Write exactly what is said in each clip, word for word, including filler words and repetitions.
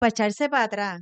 para echarse para atrás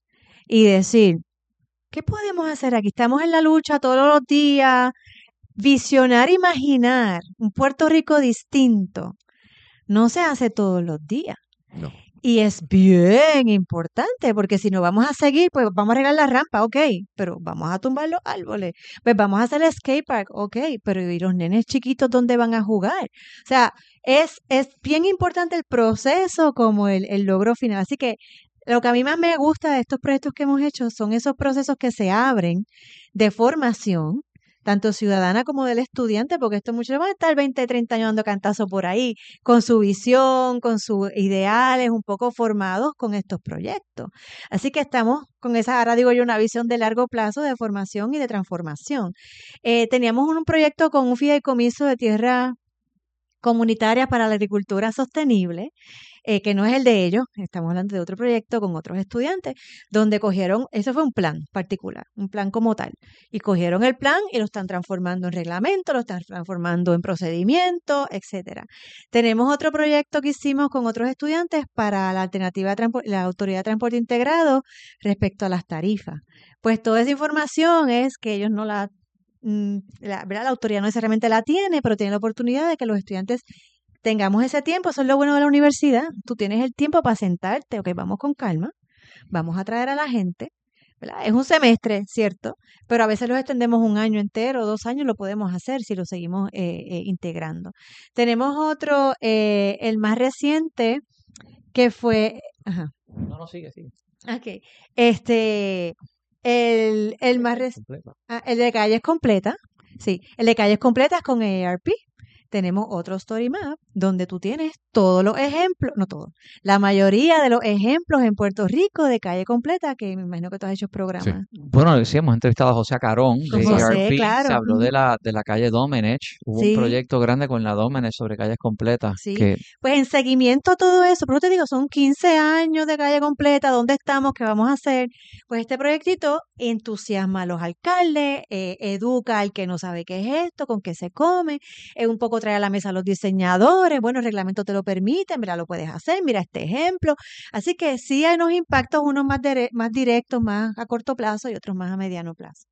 y decir, ¿qué podemos hacer aquí? Estamos en la lucha todos los días, visionar, imaginar un Puerto Rico distinto. No se hace todos los días. No. Y es bien importante, porque si no vamos a seguir, pues vamos a arreglar la rampa, ok, pero vamos a tumbar los árboles, pues vamos a hacer el skate park, ok, pero ¿y los nenes chiquitos dónde van a jugar? O sea, es, es bien importante el proceso como el, el logro final. Así que lo que a mí más me gusta de estos proyectos que hemos hecho son esos procesos que se abren de formación, tanto ciudadana como del estudiante, porque estos muchachos van a estar veinte, treinta años dando cantazo por ahí, con su visión, con sus ideales, un poco formados con estos proyectos. Así que estamos con esa, ahora digo yo, una visión de largo plazo de formación y de transformación. Eh, teníamos un, un proyecto con un fideicomiso de tierra comunitaria para la agricultura sostenible, eh, que no es el de ellos, estamos hablando de otro proyecto con otros estudiantes, donde cogieron, eso fue un plan particular, un plan como tal, y cogieron el plan y lo están transformando en reglamento, lo están transformando en procedimiento, etcétera. Tenemos otro proyecto que hicimos con otros estudiantes para la alternativa de la Autoridad de Transporte Integrado respecto a las tarifas. Pues toda esa información es que ellos no la La, ¿verdad? La autoridad no necesariamente la tiene, pero tiene la oportunidad de que los estudiantes tengamos ese tiempo. Eso es lo bueno de la universidad. Tú tienes el tiempo para sentarte, ok, vamos con calma, vamos a traer a la gente, ¿verdad? Es un semestre, ¿cierto? Pero a veces los extendemos un año entero, dos años, lo podemos hacer si lo seguimos eh, eh, integrando. Tenemos otro, eh, el más reciente, que fue... Ajá. No, no, sigue, sigue. Ok, este... El, el más reciente, ah, el de calles completa, sí, el de calles completas con A A R P. Tenemos otro Story Map donde tú tienes todos los ejemplos, no todos, la mayoría de los ejemplos en Puerto Rico de calle completa, que me imagino que tú has hecho programas. Sí. Bueno, sí, hemos entrevistado a José Acarón de José, A R P, claro. se habló Uh-huh. de la de la calle Domenech, hubo Sí. un proyecto grande con la Domenech sobre calles completas. Sí, que... pues en seguimiento a todo eso, pero te digo, son quince años de calle completa, ¿dónde estamos? ¿Qué vamos a hacer? Pues este proyectito entusiasma a los alcaldes, eh, educa al que no sabe qué es esto, con qué se come, eh, un poco trae a la mesa a los diseñadores, bueno, el reglamento te lo permite, mira, lo puedes hacer, mira este ejemplo. Así que sí hay unos impactos, unos más, dire- más directos, más a corto plazo y otros más a mediano plazo.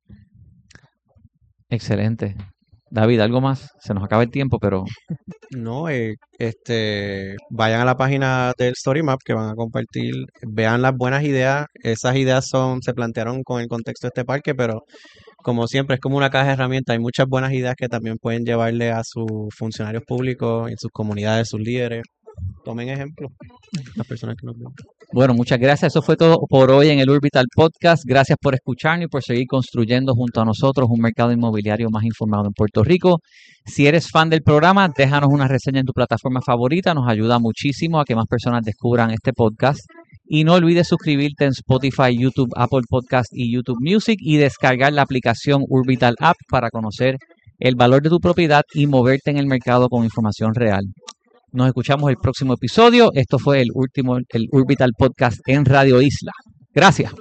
Excelente. David, ¿algo más? Se nos acaba el tiempo, pero... No, eh, este, vayan a la página del Story Map que van a compartir, vean las buenas ideas. Esas ideas son, se plantearon con el contexto de este parque, pero como siempre es como una caja de herramientas. Hay muchas buenas ideas que también pueden llevarle a sus funcionarios públicos, en sus comunidades, sus líderes. Tomen ejemplo, las personas que nos ven. Bueno, muchas gracias. Eso fue todo por hoy en el Urbital Podcast. Gracias por escucharnos y por seguir construyendo junto a nosotros un mercado inmobiliario más informado en Puerto Rico. Si eres fan del programa, déjanos una reseña en tu plataforma favorita. Nos ayuda muchísimo a que más personas descubran este podcast. Y no olvides suscribirte en Spotify, YouTube, Apple Podcast y YouTube Music y descargar la aplicación Urbital App para conocer el valor de tu propiedad y moverte en el mercado con información real. Nos escuchamos el próximo episodio. Esto fue el último, el Urbital Podcast en Radio Isla. Gracias.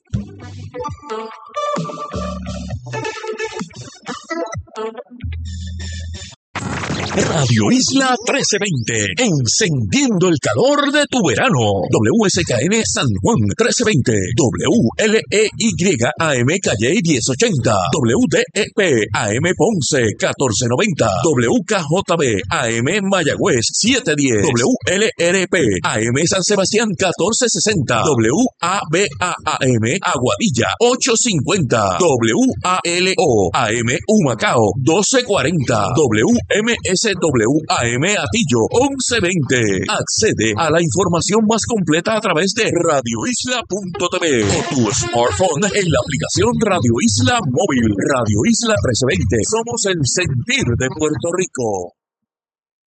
Radio Isla trece veinte, encendiendo el calor de tu verano. W S K N San Juan trece veinte, W L E Y A M Calle diez ochenta, W D E P A M Ponce catorce noventa, W K J B A M Mayagüez siete diez, W L R P A M San Sebastián catorce sesenta, W A B A A M Aguadilla ocho cincuenta, W A L O A M Humacao doce cuarenta, W M S W A M Atillo once veinte. Accede a la información más completa a través de radio isla punto t v o tu smartphone en la aplicación Radio Isla Móvil. Radio Isla trece veinte. Somos el sentir de Puerto Rico.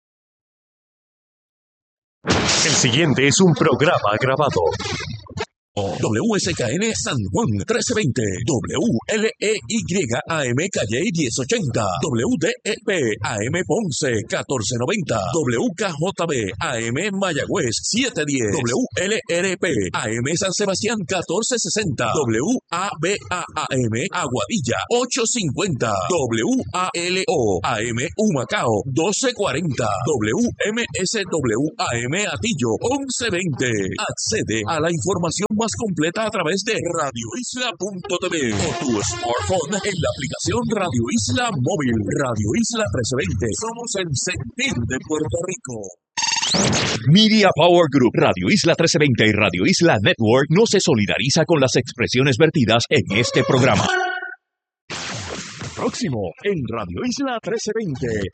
El siguiente es un programa grabado. W S K N San Juan trece veinte, W L E Y A M Calle diez ochenta, W D E P A M Ponce catorce noventa, W K J B A M Mayagüez setecientos diez, W L R P A M San Sebastián catorce sesenta, W A B A A M Aguadilla ochocientos cincuenta, W A L O A M Humacao doce cuarenta, W M S W A M Atillo once veinte. Accede a la información más completa a través de radio isla punto t v o tu smartphone en la aplicación Radio Isla Móvil. Radio Isla trece veinte. Somos el sentir de Puerto Rico. Media Power Group, Radio Isla trece veinte y Radio Isla Network no se solidariza con las expresiones vertidas en este programa. Próximo en Radio Isla trece veinte.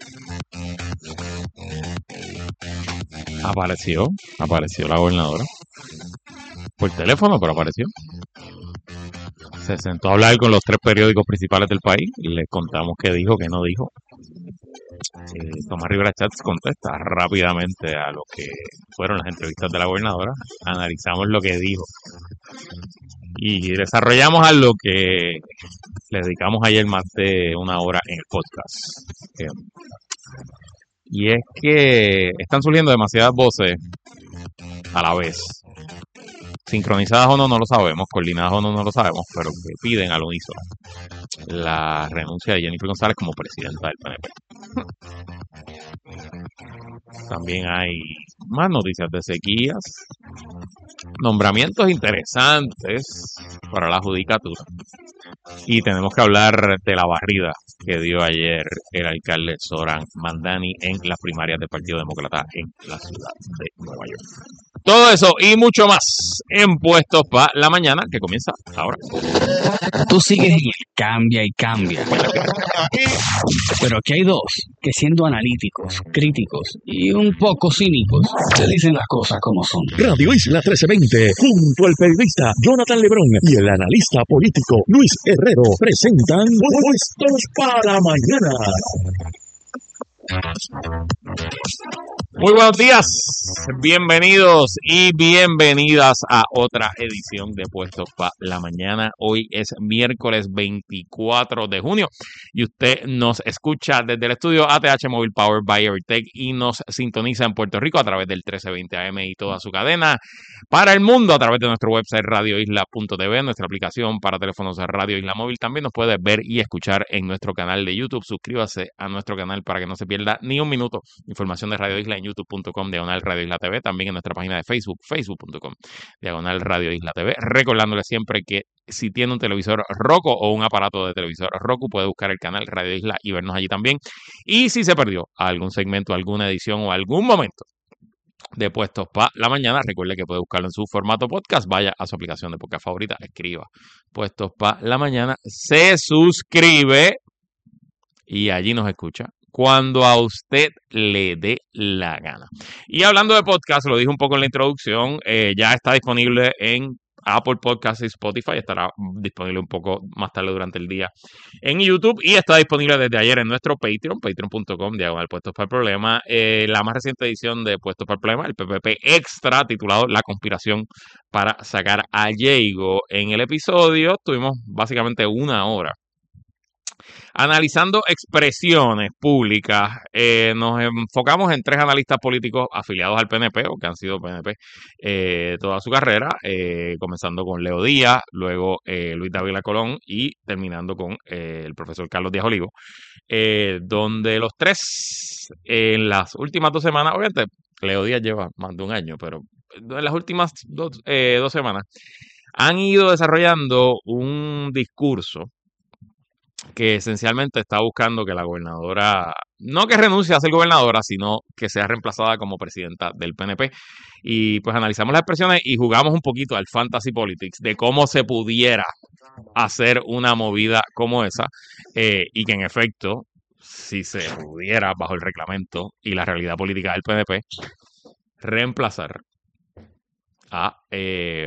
Apareció, apareció la gobernadora. Por teléfono, pero apareció. Se sentó a hablar con los tres periódicos principales del país. Les contamos qué dijo, qué no dijo. Eh, Tomás Rivera Chats contesta rápidamente a lo que fueron las entrevistas de la gobernadora. Analizamos lo que dijo y desarrollamos a lo que le dedicamos ayer más de una hora en el podcast. Eh, y es que están surgiendo demasiadas voces a la vez. Sincronizadas o no, no lo sabemos, coordinadas o no, no lo sabemos, pero que piden al unísono la renuncia de Jennifer González como presidenta del P N P. También hay más noticias de sequías, nombramientos interesantes para la judicatura. Y tenemos que hablar de la barrida que dio ayer el alcalde Zoran Mandani en las primarias del Partido Demócrata en la ciudad de Nueva York. Todo eso y mucho más en Puestos para la Mañana, que comienza ahora. Tú sigues en el cambia y cambia. Pero aquí hay dos que, siendo analíticos, críticos y un poco cínicos, te dicen las cosas como son. Radio Isla trece veinte, junto al periodista Jonathan Lebrón y el analista político Luis Herrero, presentan Puestos para la Mañana. Muy buenos días, bienvenidos y bienvenidas a otra edición de Puestos para la Mañana. Hoy es miércoles veinticuatro de junio y usted nos escucha desde el estudio A T H Mobile Power by Evertech y nos sintoniza en Puerto Rico a través del trece veinte A M y toda su cadena. Para el mundo a través de nuestro website radio isla punto t v, nuestra aplicación para teléfonos de Radio Isla Móvil. También nos puede ver y escuchar en nuestro canal de YouTube. Suscríbase a nuestro canal para que no se pierda ni un minuto. Información de Radio Isla en youtube punto com diagonal Radio Isla T V. También en nuestra página de Facebook, facebook punto com diagonal Radio Isla T V. Recordándole siempre que si tiene un televisor Roku o un aparato de televisor Roku, puede buscar el canal Radio Isla y vernos allí también. Y si se perdió algún segmento, alguna edición o algún momento de Puestos para la Mañana, recuerde que puede buscarlo en su formato podcast. Vaya a su aplicación de podcast favorita, escriba Puestos para la Mañana, se suscribe y allí nos escucha cuando a usted le dé la gana. Y hablando de podcast, lo dije un poco en la introducción, eh, ya está disponible en Apple Podcasts y Spotify. Estará disponible un poco más tarde durante el día en YouTube y está disponible desde ayer en nuestro Patreon, patreon punto com diagonal Puestos para el Problema. Eh, la más reciente edición de Puestos para el Problema, el P P P Extra, titulado La conspiración para sacar a Diego. En el episodio tuvimos básicamente una hora analizando expresiones públicas. Eh, nos enfocamos en tres analistas políticos afiliados al P N P o que han sido P N P eh, toda su carrera, eh, comenzando con Leo Díaz, luego eh, Luis Dávila Colón y terminando con eh, el profesor Carlos Díaz Olivo, eh, donde los tres en las últimas dos semanas, obviamente Leo Díaz lleva más de un año, pero en las últimas dos, eh, dos semanas han ido desarrollando un discurso que esencialmente está buscando que la gobernadora, no que renuncie a ser gobernadora, sino que sea reemplazada como presidenta del P N P. Y pues analizamos las expresiones y jugamos un poquito al fantasy politics de cómo se pudiera hacer una movida como esa, eh, y que en efecto, si se pudiera bajo el reglamento y la realidad política del P N P, reemplazar a Eh,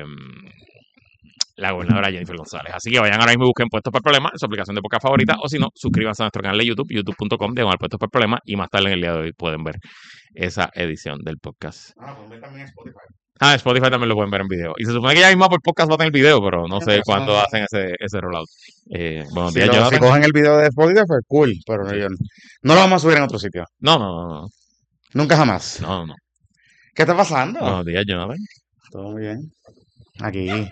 la gobernadora Jennifer González. Así que vayan ahora mismo y busquen Puestos para el Problema en su aplicación de podcast favorita, o si no, suscríbanse a nuestro canal de YouTube, youtube punto com diagonal Puestos para el Problema, y más tarde en el día de hoy pueden ver esa edición del podcast. Ah, pueden ver también en Spotify. Ah, Spotify también lo pueden ver en video. Y se supone que ya mismo por podcast va a tener video, pero no No, sé pero eso cuándo no- hacen ese, ese rollout. Eh, buenos Si, días, lo- si Jonathan. cogen el video de Spotify, pues cool, pero no, Sí. yo- no lo vamos a subir en otro sitio. No, no, no, no. Nunca jamás. No, no. ¿Qué está pasando? Buenos días, Jonathan. Todo muy bien. Aquí.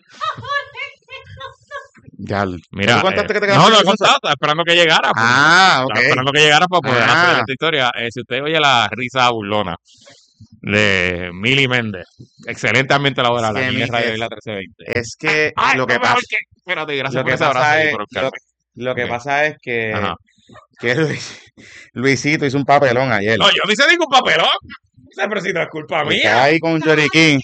Ya. Mira, ¿Tú contaste eh, que te no, quedaste no he en Sunset? contado, estaba esperando que llegara. pues. Ah, ok. Estaba esperando que llegara para poder Ah. hacer esta historia. Eh, si usted oye la risa burlona de Mili Méndez, excelente ambiente laboral Sí, aquí en mi- Radio es- Isla trece veinte. Es que Ay, lo que no, mejor pasa, que- Espérate, gracias lo por que ese abrazo pasa ahí, es, por lo, Oscar. lo que Ok. pasa es que, Ajá. que Luis- Luisito hizo un papelón ayer. No, yo no hice ningún papelón. Ese presito es culpa Estaba mía. ahí con un Jory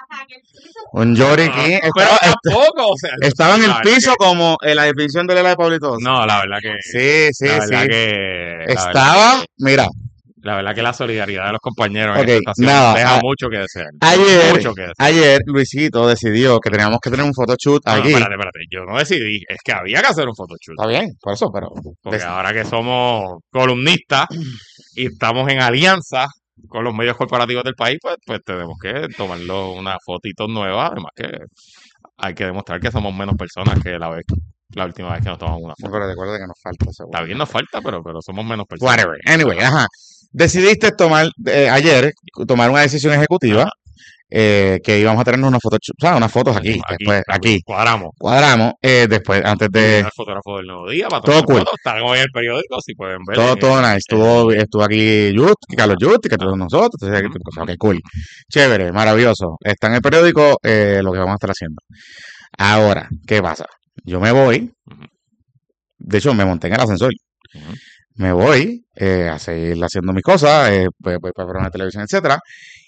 Un Jory King. Pero Estaba, tampoco, o sea. estaba en el la verdad piso como en la definición de Lela de Pablito. que- No, la verdad que. Sí, sí, la verdad sí. que. la Estaba, verdad que- mira, La verdad que la solidaridad de los compañeros Ok, en esta estación nada, deja a- mucho que desear. ayer, Mucho que desear. ayer Luisito decidió que teníamos que tener un photoshoot No, no, aquí. espérate, espérate. Yo no decidí. Es que había que hacer un photoshoot. Está bien, por eso, pero Porque des- ahora que somos columnistas y estamos en alianza con los medios corporativos del país, pues, pues tenemos que tomarlo una fotito nueva. Además que hay que demostrar que somos menos personas que la vez, la última vez que nos tomamos una no, foto. pero recuerda que nos falta seguro. Está bien, nos falta, pero, pero somos menos personas. Whatever. Anyway, ajá. Decidiste tomar eh, ayer tomar una decisión ejecutiva Ajá. eh, que íbamos a tenernos unas fotos, o sea, unas fotos aquí, después aquí. Cuadramos. Cuadramos, eh, después, antes de El fotógrafo del Nuevo Día para Todo tomar cool. fotos. Está hoy en el periódico, si pueden ver. todo, en todo el- nice. Estuvo, estuvo aquí Just, Carlos Just, que todos nosotros. Entonces, Ujú. ok, cool. Chévere, maravilloso. Está en el periódico eh, lo que vamos a estar haciendo. Ahora, ¿qué pasa? Yo me voy. Ujú. De hecho, me monté en el ascensor. Ujú. Me voy eh, a seguir haciendo mis cosas, eh, voy, voy para una televisión, etcétera.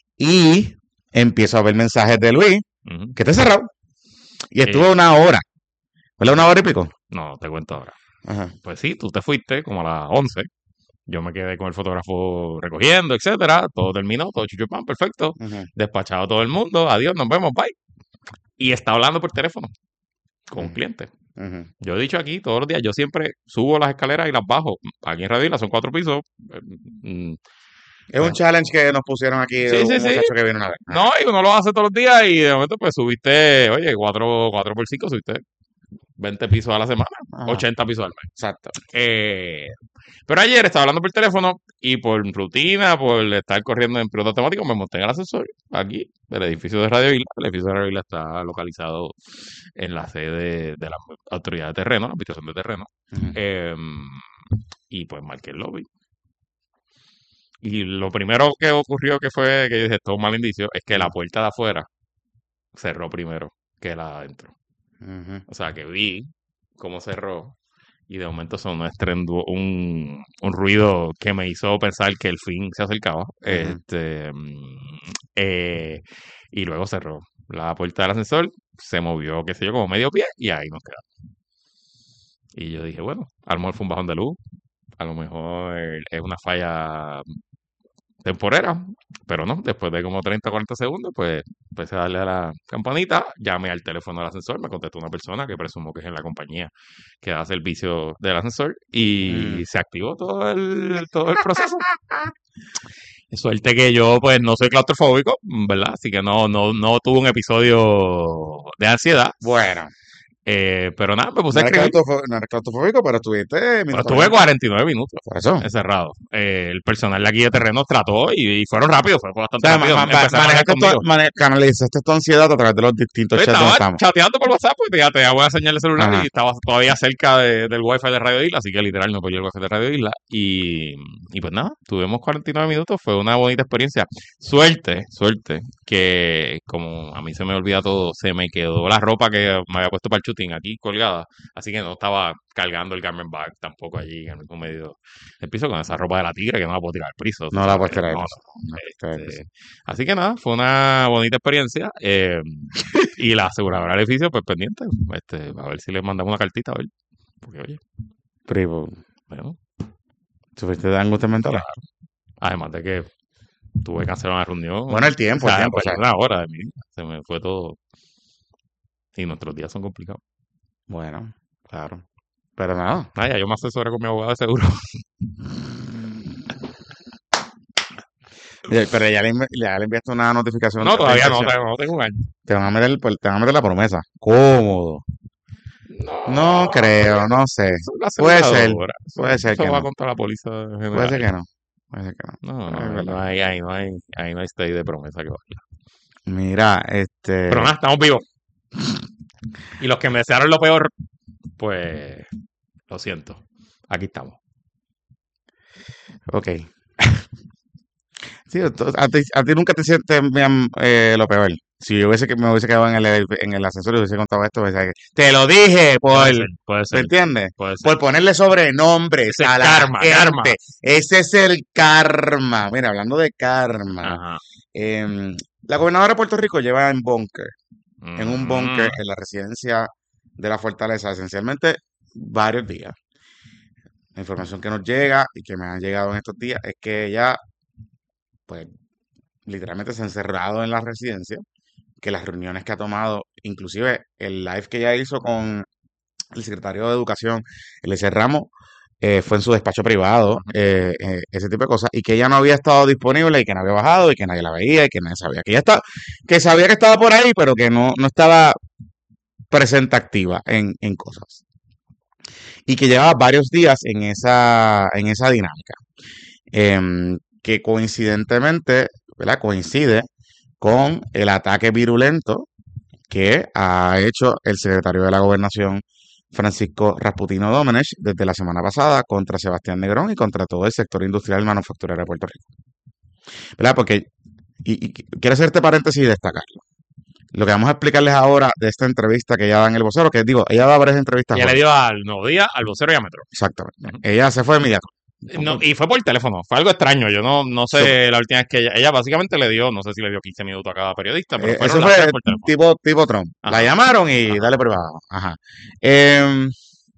Y empiezo a ver mensajes de Luis, Ujú. que está cerrado. Y estuvo Sí. una hora. ¿Verdad? Una hora y pico. No, te cuento ahora. Ajá. Pues sí, tú te fuiste como a las once. Yo me quedé con el fotógrafo recogiendo, etcétera. Todo terminó, todo chuchupán, perfecto. Ujú. Despachado todo el mundo. Adiós, nos vemos, bye. Y está hablando por teléfono con un Ujú. cliente. Ujú. Yo he dicho aquí todos los días, yo siempre subo las escaleras y las bajo. Aquí en Radio Isla son cuatro pisos. Eh, mm, Es un Bueno. challenge que nos pusieron aquí Sí, un sí, sí. muchacho que viene una vez. No, y uno lo hace todos los días y de momento pues subiste, oye, cuatro, cuatro por cinco, subiste veinte pisos a la semana, Ajá. ochenta pisos al mes. Exacto. Eh, pero ayer estaba hablando por teléfono y por rutina, por estar corriendo en piloto automático, me monté en el ascensor aquí del edificio de Radio Isla. El edificio de Radio Isla está localizado en la sede de la autoridad de terreno, la administración de terreno. Ujú. Eh, y pues marqué el lobby. Y lo primero que ocurrió que fue que yo dije, esto es un mal indicio, es que la puerta de afuera cerró primero que la de adentro. Ujú. O sea, que vi cómo cerró y de momento sonó estrendu- un, un ruido que me hizo pensar que el fin se acercaba. Este, mm, eh, y luego cerró la puerta del ascensor, se movió, qué sé yo, como medio pie y ahí nos quedamos. Y yo dije, bueno, a lo mejor fue un bajón de luz, a lo mejor es una falla temporera, pero no, después de como treinta o cuarenta segundos, pues empecé a darle a la campanita, llamé al teléfono del ascensor, me contestó una persona que presumo que es en la compañía que da servicio del ascensor y Mm. se activó todo el, todo el proceso. Suerte que yo pues no soy claustrofóbico, ¿verdad? Así que no, no, no tuve un episodio de ansiedad, Bueno, eh, pero nada, me puse no a eres, escribir. claustrofo- no eres claustrofóbico, pero estuviste. Pero mientras estuve tanto- cuarenta y nueve minutos Por eso. encerrado. Eh, el personal de aquí de terreno trató y, y fueron rápidos, fue O bastante sea, rápido. ma- ma- Empezaron a hablar manejaste conmigo. tu- mane- canalizaste tu ansiedad a través de los distintos Yo chats donde estaba estamos. chateando por WhatsApp porque ya tenía buena señal de celular Ajá. y estaba todavía cerca de- del wifi de Radio Isla, así que literal no podía el wifi de Radio Isla. Y, y pues nada, tuvimos cuarenta y nueve minutos, fue una bonita experiencia. Suerte, suerte, que como a mí se me olvida todo, se me quedó la ropa que me había puesto para el shooting aquí colgada, así que no estaba cargando el garment bag tampoco allí en el mismo medio del piso con esa ropa de la tigre que no la puedo tirar al piso. No la puedes ¿sabes? tirar al No, piso. no. No la puedes tirar al Este, piso. así que nada, fue una bonita experiencia. eh, y la aseguradora del edificio, pues pendiente. Este, a ver si le mandamos una cartita, a ver. Porque, oye, Pero, bueno, ¿sufriste de angustia mental? claro. Además de que tuve que cancelar una reunión. Bueno, el tiempo, o sea, el tiempo. pues, o sea, una hora de mi vida. Se me fue todo. Y nuestros días son complicados. Bueno, claro. Pero nada. Ah, ya yo me asesoré con mi abogado de seguro. Eh, Pero ya le, envi- ya le enviaste una notificación. No, de todavía no, intención. todavía no tengo un año. Te van a meter, pues, te van a meter la promesa. Cómodo. No creo, no sé. Eso es la Puede ser, aseguradora. Eso, puede ser eso que va no. contra la póliza Puede general. ser que no. Puede ser que no. No, no, Es ahí verdad. no hay, ahí no hay, ahí no hay stay de promesa que valga. Mira, este. Pero nada, estamos vivos. Y los que me desearon lo peor, pues lo siento. Aquí estamos. Ok. Sí, tú- a ti, a ti nunca te sientes bien, eh, lo peor. Si yo hubiese que me hubiese quedado en el, en el ascensor y hubiese contado esto, hubiese dicho, te lo dije por, Puede ser, puede ¿me ser, entiendes? puede ser. Por ponerle sobrenombres Ese es a la karma, gente. karma. Ese es el karma. Mira, hablando de karma, Ajá. em, la gobernadora de Puerto Rico lleva en búnker, en un búnker Mm. en la residencia de la Fortaleza, esencialmente varios días. La información que nos llega y que me han llegado en estos días es que ella, pues, literalmente se ha encerrado en la residencia, que las reuniones que ha tomado, inclusive el live que ella hizo con el secretario de Educación, Eliezer Ramos, eh, fue en su despacho privado, eh, eh, ese tipo de cosas, y que ella no había estado disponible y que no había bajado y que nadie la veía y que nadie sabía que ella estaba, que sabía que estaba por ahí, pero que no, no estaba presente activa en, en cosas. Y que llevaba varios días en esa, en esa dinámica, em, que coincidentemente, ¿verdad? Coincide con el ataque virulento que ha hecho el secretario de la Gobernación, Francisco Rasputino Domenech, desde la semana pasada contra Sebastián Negrón y contra todo el sector industrial manufacturero de Puerto Rico. ¿Verdad? Porque, y, y quiero hacer este paréntesis y destacarlo. Lo que vamos a explicarles ahora de esta entrevista que ella da en El Vocero, que digo, ella da varias entrevistas. Ella hoy. le dio al Nuevo Día, al Vocero y a Metro. Exactamente. Ujú. Ella se fue de inmediato. No, y fue por teléfono, fue algo extraño. Yo no, no sé So- la última vez que ella, ella básicamente le dio, no sé si le dio quince minutos a cada periodista, pero Eh, fueron eso las fue tres por teléfono. tipo, tipo Trump. La Ajá. llamaron y Ajá. dale privado. Ajá. Em,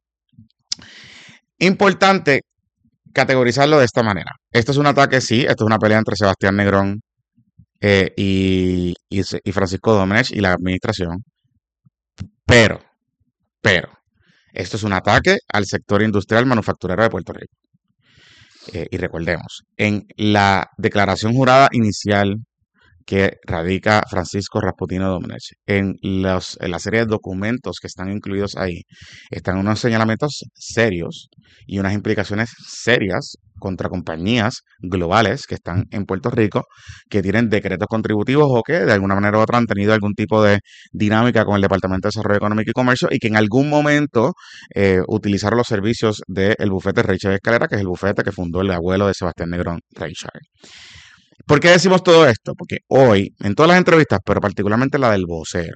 importante categorizarlo de esta manera. Esto es un ataque, sí, esto es una pelea entre Sebastián Negrón eh, y, y, Se- y Francisco Domenech y la administración, pero, pero, esto es un ataque al sector industrial manufacturero de Puerto Rico. Eh, y recordemos, en la declaración jurada inicial que radica Francisco Rasputino Domenech, en, los, en la serie de documentos que están incluidos ahí, están unos señalamientos serios y unas implicaciones serias contra compañías globales que están en Puerto Rico, que tienen decretos contributivos o que de alguna manera u otra han tenido algún tipo de dinámica con el Departamento de Desarrollo Económico y Comercio y que en algún momento eh, utilizaron los servicios del bufete Rey Chávez Escalera, que es el bufete que fundó el abuelo de Sebastián Negrón, Ray Chávez. ¿Por qué decimos todo esto? Porque hoy, en todas las entrevistas, pero particularmente la del vocero,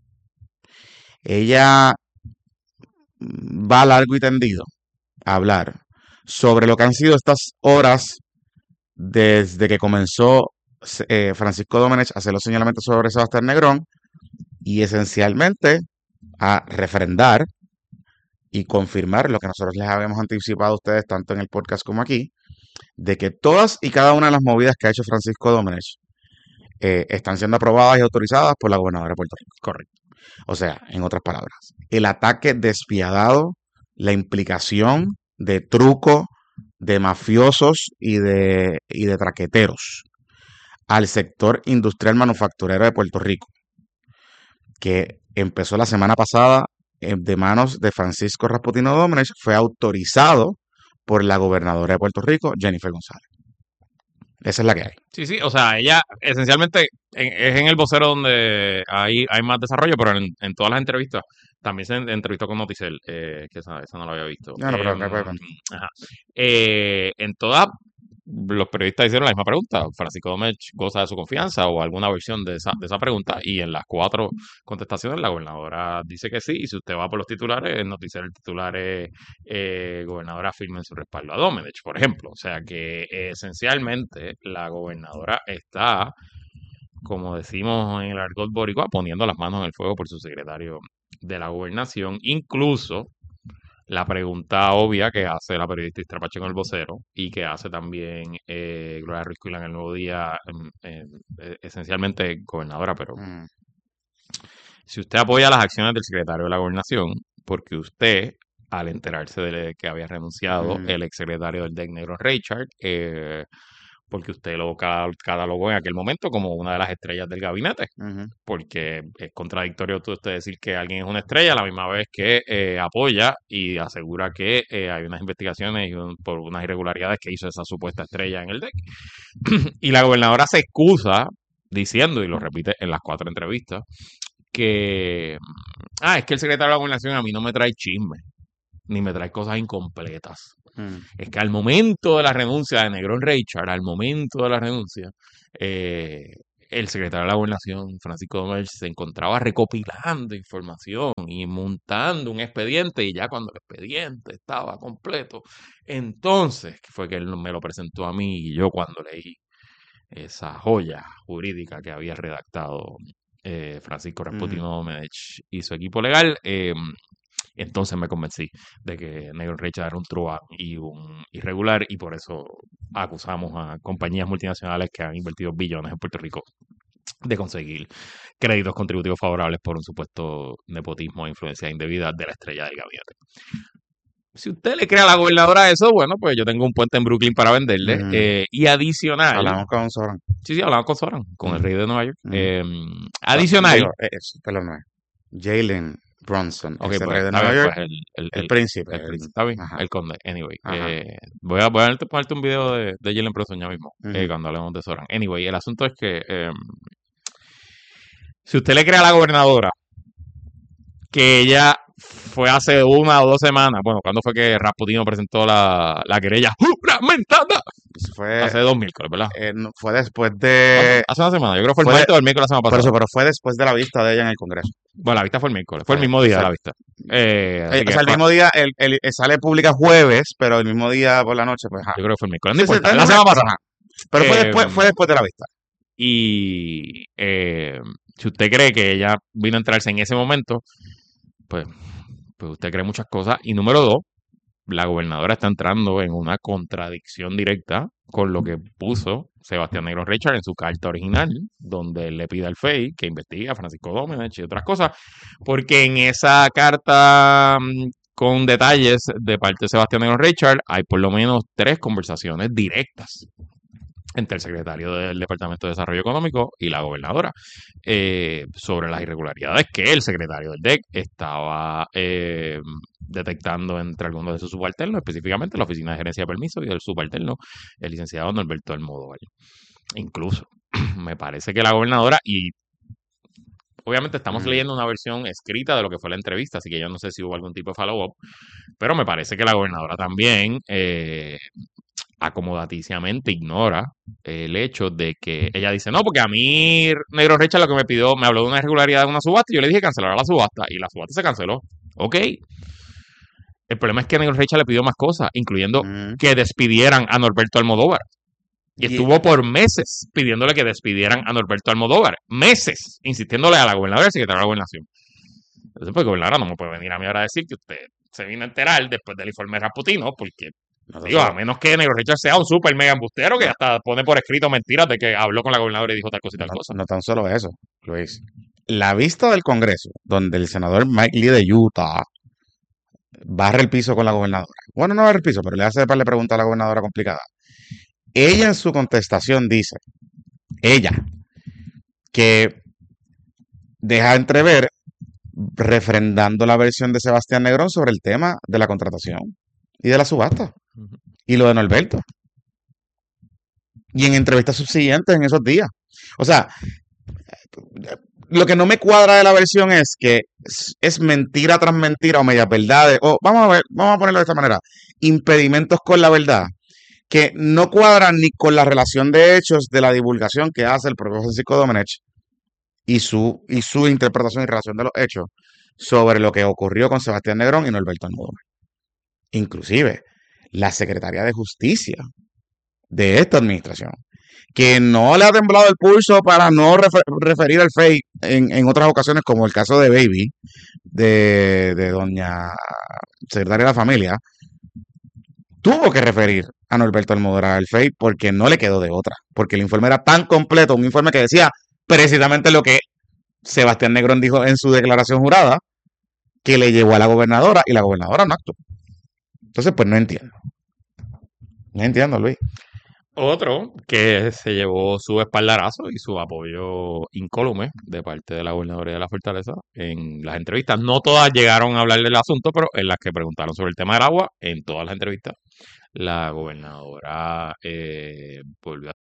ella va largo y tendido a hablar sobre lo que han sido estas horas desde que comenzó eh, Francisco Domenech a hacer los señalamientos sobre Sebastián Negrón y esencialmente a refrendar y confirmar lo que nosotros les habíamos anticipado a ustedes tanto en el podcast como aquí, de que todas y cada una de las movidas que ha hecho Francisco Domenech eh, están siendo aprobadas y autorizadas por la gobernadora de Puerto Rico. Correcto. O sea, en otras palabras, el ataque despiadado, la implicación de truco, de mafiosos y de, y de traqueteros al sector industrial manufacturero de Puerto Rico, que empezó la semana pasada eh, de manos de Francisco Rasputino Domenech, fue autorizado por la gobernadora de Puerto Rico, Jennifer González. Esa es la que hay. Sí, sí, o sea, ella esencialmente en- es en el vocero donde hay, hay más desarrollo, pero en, en todas las entrevistas también se en- entrevistó con Noticel, eh, que esa, esa no la había visto. No, no, pero- Em, pero- pero- ajá. Eh, en todas, los periodistas hicieron la misma pregunta. Francisco Domenech goza de su confianza o alguna versión de esa, de esa pregunta, y en las cuatro contestaciones la gobernadora dice que sí, y si usted va por los titulares, en Noticiero el titular es eh, gobernadora firme en su respaldo a Domenech, por ejemplo. O sea que eh, esencialmente la gobernadora está, como decimos en el argot boricua, poniendo las manos en el fuego por su secretario de la gobernación. Incluso la pregunta obvia que hace la periodista Istra Pacheco en El Vocero y que hace también eh, Gloria Ruiz Cuilán en El Nuevo Día, em, em, eh, esencialmente gobernadora, pero Mm. si usted apoya las acciones del secretario de la gobernación, porque usted, al enterarse de que había renunciado Mm. el exsecretario del D E C Negro Richard, eh, porque usted lo ca- catalogó en aquel momento como una de las estrellas del gabinete, Ujú. porque es contradictorio tú- usted decir que alguien es una estrella a la misma vez que eh, apoya y asegura que eh, hay unas investigaciones y un- por unas irregularidades que hizo esa supuesta estrella en el D E C. Y la gobernadora se excusa diciendo, y lo repite en las cuatro entrevistas, que, ah, es que el secretario de la gobernación a mí no me trae chisme, ni me trae cosas incompletas. Mm. Es que al momento de la renuncia de Negrón Richard, al momento de la renuncia, eh, el secretario de la Gobernación, Francisco Domínguez, se encontraba recopilando información y montando un expediente, y ya cuando el expediente estaba completo, entonces fue que él me lo presentó a mí, y yo cuando leí esa joya jurídica que había redactado eh, Francisco Ujú. Rasputino Domenech y su equipo legal, eh, entonces me convencí de que Negro Richard era un truán y un irregular, y por eso acusamos a compañías multinacionales que han invertido billones en Puerto Rico de conseguir créditos contributivos favorables por un supuesto nepotismo e influencia indebida de la estrella del gabinete. Si usted le cree a la gobernadora eso, bueno, pues yo tengo un puente en Brooklyn para venderle. Ujú. eh, y adicional, Hablamos con Soran. sí, sí, hablamos con Soran, con el Ujú. rey de Nueva York. Ujú. Eh, No, adicional, digo, eh, es- perdón, no es. Jalen Bronson, ok, es el pues rey de está Nueva bien, York, pues el, el, el el, príncipe. el el- príncipe, está bien, Ajá, el conde. Anyway, ajá. eh, voy a, voy a ponerte- ponerte un video de, de Jalen Brunson ya mismo, eh, Ujú. cuando hablemos de Soran. Anyway, el asunto es que eh, si usted le cree a la gobernadora que ella fue hace una o dos semanas, bueno, ¿cuándo fue que Rasputino presentó la, la querella juramentada? Eso fue, Hace dos miércoles, ¿verdad? eh, no- fue después ¿Cuándo? de... Hace una semana, yo creo que fue el fue de- martes o el miércoles la semana Por pasada. eso, pero fue después de la vista de ella en el Congreso. Bueno, la vista fue el miércoles, fue el Fue- mismo día de la exacto. vista. Eh, Eh, así o que sea, el fue- mismo día, el, el- el- sale pública jueves, pero el mismo día por la noche, pues, ajá. yo creo que fue el miércoles, no Sí, sí, importa, está la en semana una- pasada. ajá. Pero fue Eh, después, fue después de la vista. Y eh, si usted cree que ella vino a entrarse en ese momento, pues, pues usted cree muchas cosas. Y número dos, la gobernadora está entrando en una contradicción directa con lo que puso Sebastián Negro Richard en su carta original, donde él le pide al F E I que investigue a Francisco Domenech y otras cosas, porque en esa carta mm, con detalles de parte de Sebastián Negro Richard hay por lo menos tres conversaciones directas entre el secretario del Departamento de Desarrollo Económico y la gobernadora eh, sobre las irregularidades que el secretario del D E C estaba eh, detectando entre algunos de sus subalternos, específicamente la Oficina de Gerencia de Permisos y el subalterno, el licenciado Norberto Almodóvar. Incluso, me parece que la gobernadora, y obviamente estamos Mm. leyendo una versión escrita de lo que fue la entrevista, así que yo no sé si hubo algún tipo de follow-up, pero me parece que la gobernadora también eh, acomodaticiamente ignora el hecho de que ella dice, no, porque a mí Negro Richard lo que me pidió, me habló de una irregularidad de una subasta y yo le dije que cancelara la subasta y la subasta se canceló. Ok. El problema es que Negro Richard le pidió más cosas, incluyendo Mm. que despidieran a Norberto Almodóvar. Y Y- estuvo por meses pidiéndole que despidieran a Norberto Almodóvar. Meses, insistiéndole a la gobernadora y al secretario de la gobernación. Entonces, pues, gobernadora, no me puede venir a mí ahora a decir que usted se vino a enterar después del informe de Rasputino, porque No, digo, eso- a menos que Negro Richard sea un super mega embustero que hasta pone por escrito mentiras de que habló con la gobernadora y dijo tal cosa y tal no, cosa. no tan solo eso, Luis. La vista del Congreso, donde el senador Mike Lee de Utah barre el piso con la gobernadora. Bueno, no barre el piso, pero le hace un par de preguntas a la gobernadora complicada. Ella en su contestación dice, ella, que deja entrever, refrendando la versión de Sebastián Negrón sobre el tema de la contratación y de la subasta Ujú. y lo de Norberto. Y en entrevistas subsiguientes en esos días. O sea, lo que no me cuadra de la versión es que es, es mentira tras mentira o medias verdades. O vamos a ver, vamos a ponerlo de esta manera. Impedimentos con la verdad que no cuadran ni con la relación de hechos de la divulgación que hace el propio Francisco Domenech y su, y su interpretación y relación de los hechos sobre lo que ocurrió con Sebastián Negrón y Norberto Almodóvar. Inclusive, la Secretaría de Justicia de esta administración, que no le ha temblado el pulso para no refer- referir al F E I en, en otras ocasiones, como el caso de Baby, de, de doña secretaria de la familia, tuvo que referir a Norberto Almodóvar al F E I porque no le quedó de otra, porque el informe era tan completo, un informe que decía precisamente lo que Sebastián Negrón dijo en su declaración jurada, que le llevó a la gobernadora y la gobernadora no actuó. Entonces, pues no entiendo. No entiendo, Luis. Otro que se llevó su espaldarazo y su apoyo incólume de parte de la gobernadoría de la Fortaleza en las entrevistas. No todas llegaron a hablar del asunto, pero en las que preguntaron sobre el tema del agua, en todas las entrevistas, la gobernadora eh, volvió a...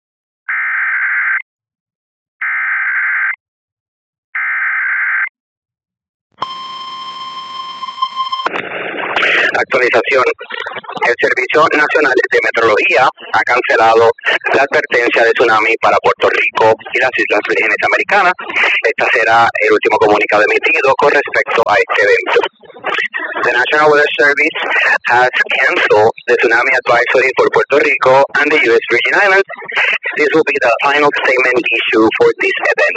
Actualización. El Servicio Nacional de Meteorología ha cancelado la advertencia de tsunami para Puerto Rico y las Islas Vírgenes Americanas. Esta será el último comunicado emitido con respecto a este evento. The National Weather Service has canceled the tsunami advisory for Puerto Rico and the U S Virgin Islands. This will be the final statement issue for this event.